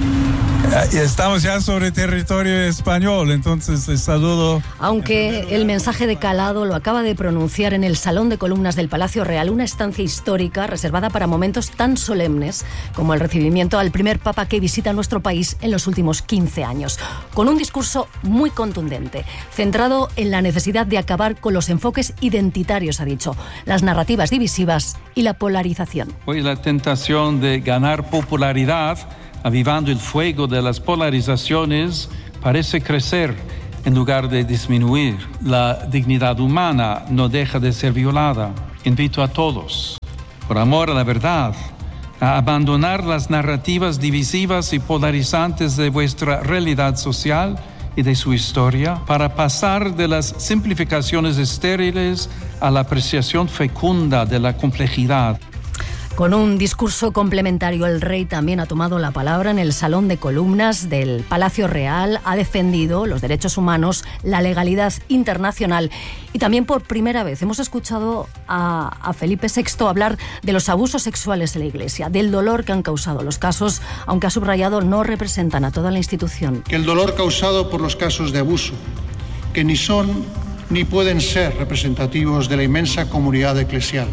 Estamos ya sobre territorio español, entonces les saludo. Aunque el mensaje de calado lo acaba de pronunciar en el Salón de Columnas del Palacio Real, una estancia histórica reservada para momentos tan solemnes como el recibimiento al primer papa que visita nuestro país en los últimos quince años, con un discurso muy contundente, centrado en la necesidad de acabar con los enfoques identitarios, ha dicho, las narrativas divisivas y la polarización. Hoy la tentación de ganar popularidad avivando el fuego de las polarizaciones, parece crecer en lugar de disminuir. La dignidad humana no deja de ser violada. Invito a todos, por amor a la verdad, a abandonar las narrativas divisivas y polarizantes de vuestra realidad social y de su historia, para pasar de las simplificaciones estériles a la apreciación fecunda de la complejidad. Con un discurso complementario, el rey también ha tomado la palabra en el Salón de Columnas del Palacio Real, ha defendido los derechos humanos, la legalidad internacional y también por primera vez hemos escuchado a, a Felipe sexto hablar de los abusos sexuales en la Iglesia, del dolor que han causado los casos, aunque ha subrayado no representan a toda la institución. Que el dolor causado por los casos de abuso, que ni son ni pueden ser representativos de la inmensa comunidad eclesial.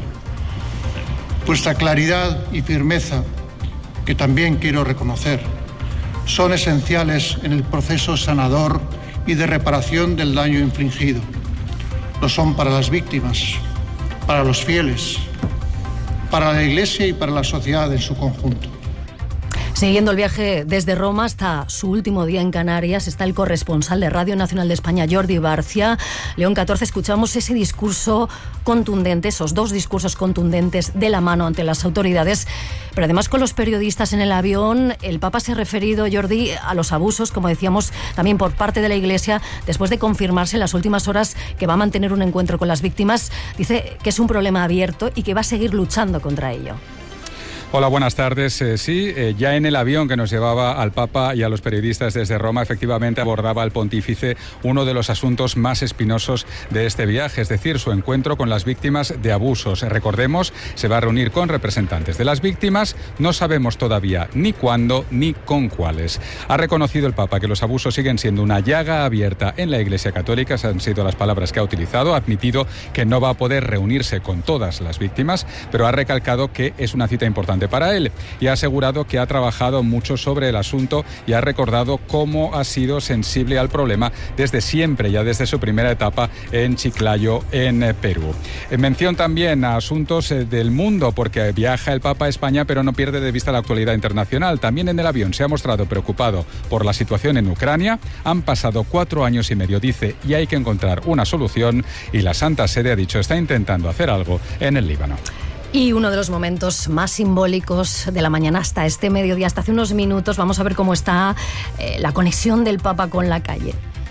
Vuestra claridad y firmeza, que también quiero reconocer, son esenciales en el proceso sanador y de reparación del daño infligido. Lo son para las víctimas, para los fieles, para la Iglesia y para la sociedad en su conjunto. Siguiendo el viaje desde Roma hasta su último día en Canarias está el corresponsal de Radio Nacional de España, Jordi Barcia. León catorce, escuchamos ese discurso contundente, esos dos discursos contundentes de la mano ante las autoridades, pero además con los periodistas en el avión. El Papa se ha referido, Jordi, a los abusos, como decíamos, también por parte de la Iglesia, después de confirmarse en las últimas horas que va a mantener un encuentro con las víctimas. Dice que es un problema abierto y que va a seguir luchando contra ello. Hola, buenas tardes. Eh, sí, eh, ya en el avión que nos llevaba al Papa y a los periodistas desde Roma, efectivamente abordaba el pontífice uno de los asuntos más espinosos de este viaje, es decir, su encuentro con las víctimas de abusos. Recordemos, se va a reunir con representantes de las víctimas, no sabemos todavía ni cuándo ni con cuáles. Ha reconocido el Papa que los abusos siguen siendo una llaga abierta en la Iglesia Católica, esas han sido las palabras que ha utilizado, ha admitido que no va a poder reunirse con todas las víctimas, pero ha recalcado que es una cita importante para él y ha asegurado que ha trabajado mucho sobre el asunto y ha recordado cómo ha sido sensible al problema desde siempre, ya desde su primera etapa en Chiclayo, en Perú. En mención también a asuntos del mundo, porque viaja el Papa a España, pero no pierde de vista la actualidad internacional. También en el avión se ha mostrado preocupado por la situación en Ucrania. Han pasado cuatro años y medio, dice, y hay que encontrar una solución, y la Santa Sede, ha dicho, está intentando hacer algo en el Líbano. Y uno de los momentos más simbólicos de la mañana hasta este mediodía, hasta hace unos minutos, vamos a ver cómo está eh, la conexión del Papa con la calle.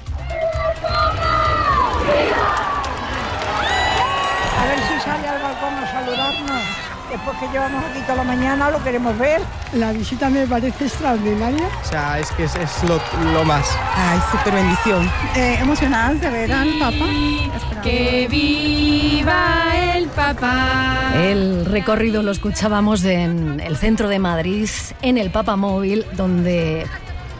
A ver si sale al balcón a saludarnos. Después que llevamos aquí toda la mañana, lo queremos ver. La visita me parece extraordinaria. O sea, es que es, es lo, lo más. Ay, súper bendición. Eh, emocionadas de ver al Papa. ¡Que viva el Papa! El recorrido lo escuchábamos en el centro de Madrid, en el Papa Móvil, donde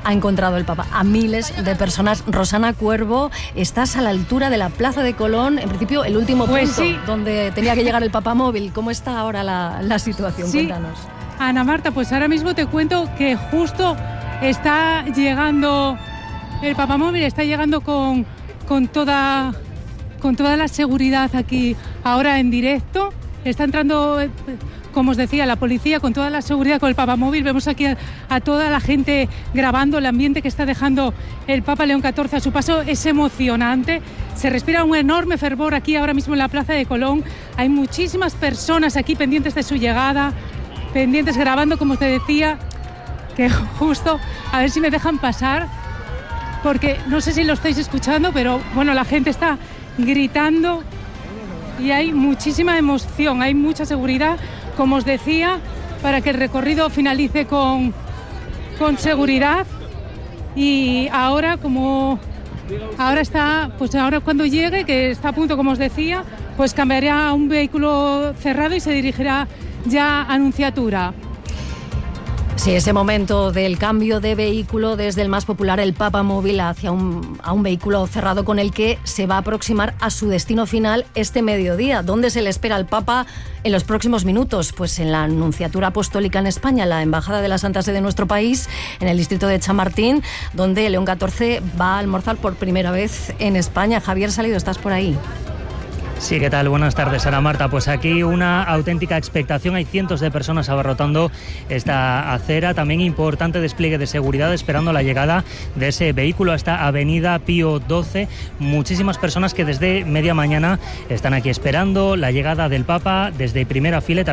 ha encontrado el Papa a miles de personas. Rosana Cuervo, estás a la altura de la Plaza de Colón, en principio el último pues punto sí. donde tenía que llegar el papamóvil. ¿Cómo está ahora la, la situación? Sí. Cuéntanos. Ana Marta, pues ahora mismo te cuento que justo está llegando el papamóvil, está llegando con, con, toda, con toda la seguridad aquí ahora en directo. Está entrando, como os decía, la policía con toda la seguridad con el papamóvil. Vemos aquí a, a toda la gente grabando el ambiente que está dejando el Papa León catorce a su paso. Es emocionante. Se respira un enorme fervor aquí ahora mismo en la Plaza de Colón. Hay muchísimas personas aquí pendientes de su llegada, pendientes grabando, como te decía, que justo a ver si me dejan pasar, porque no sé si lo estáis escuchando, pero bueno, la gente está gritando y hay muchísima emoción, hay mucha seguridad, como os decía, para que el recorrido finalice con, con seguridad. Y ahora, como ahora está, pues ahora cuando llegue, que está a punto, como os decía, pues cambiará a un vehículo cerrado y se dirigirá ya a Nunciatura. Sí, ese momento del cambio de vehículo desde el más popular, el papamóvil, hacia un, a un vehículo cerrado con el que se va a aproximar a su destino final este mediodía. ¿Dónde se le espera al Papa en los próximos minutos? Pues en la Nunciatura Apostólica en España, la Embajada de la Santa Sede de nuestro país, en el distrito de Chamartín, donde León catorce va a almorzar por primera vez en España. Javier Salido, ¿estás por ahí? Sí, ¿qué tal? Buenas tardes, Ana Marta. Pues aquí una auténtica expectación. Hay cientos de personas abarrotando esta acera. También importante despliegue de seguridad esperando la llegada de ese vehículo a esta avenida Pío doce. Muchísimas personas que desde media mañana están aquí esperando la llegada del Papa desde primera fila. También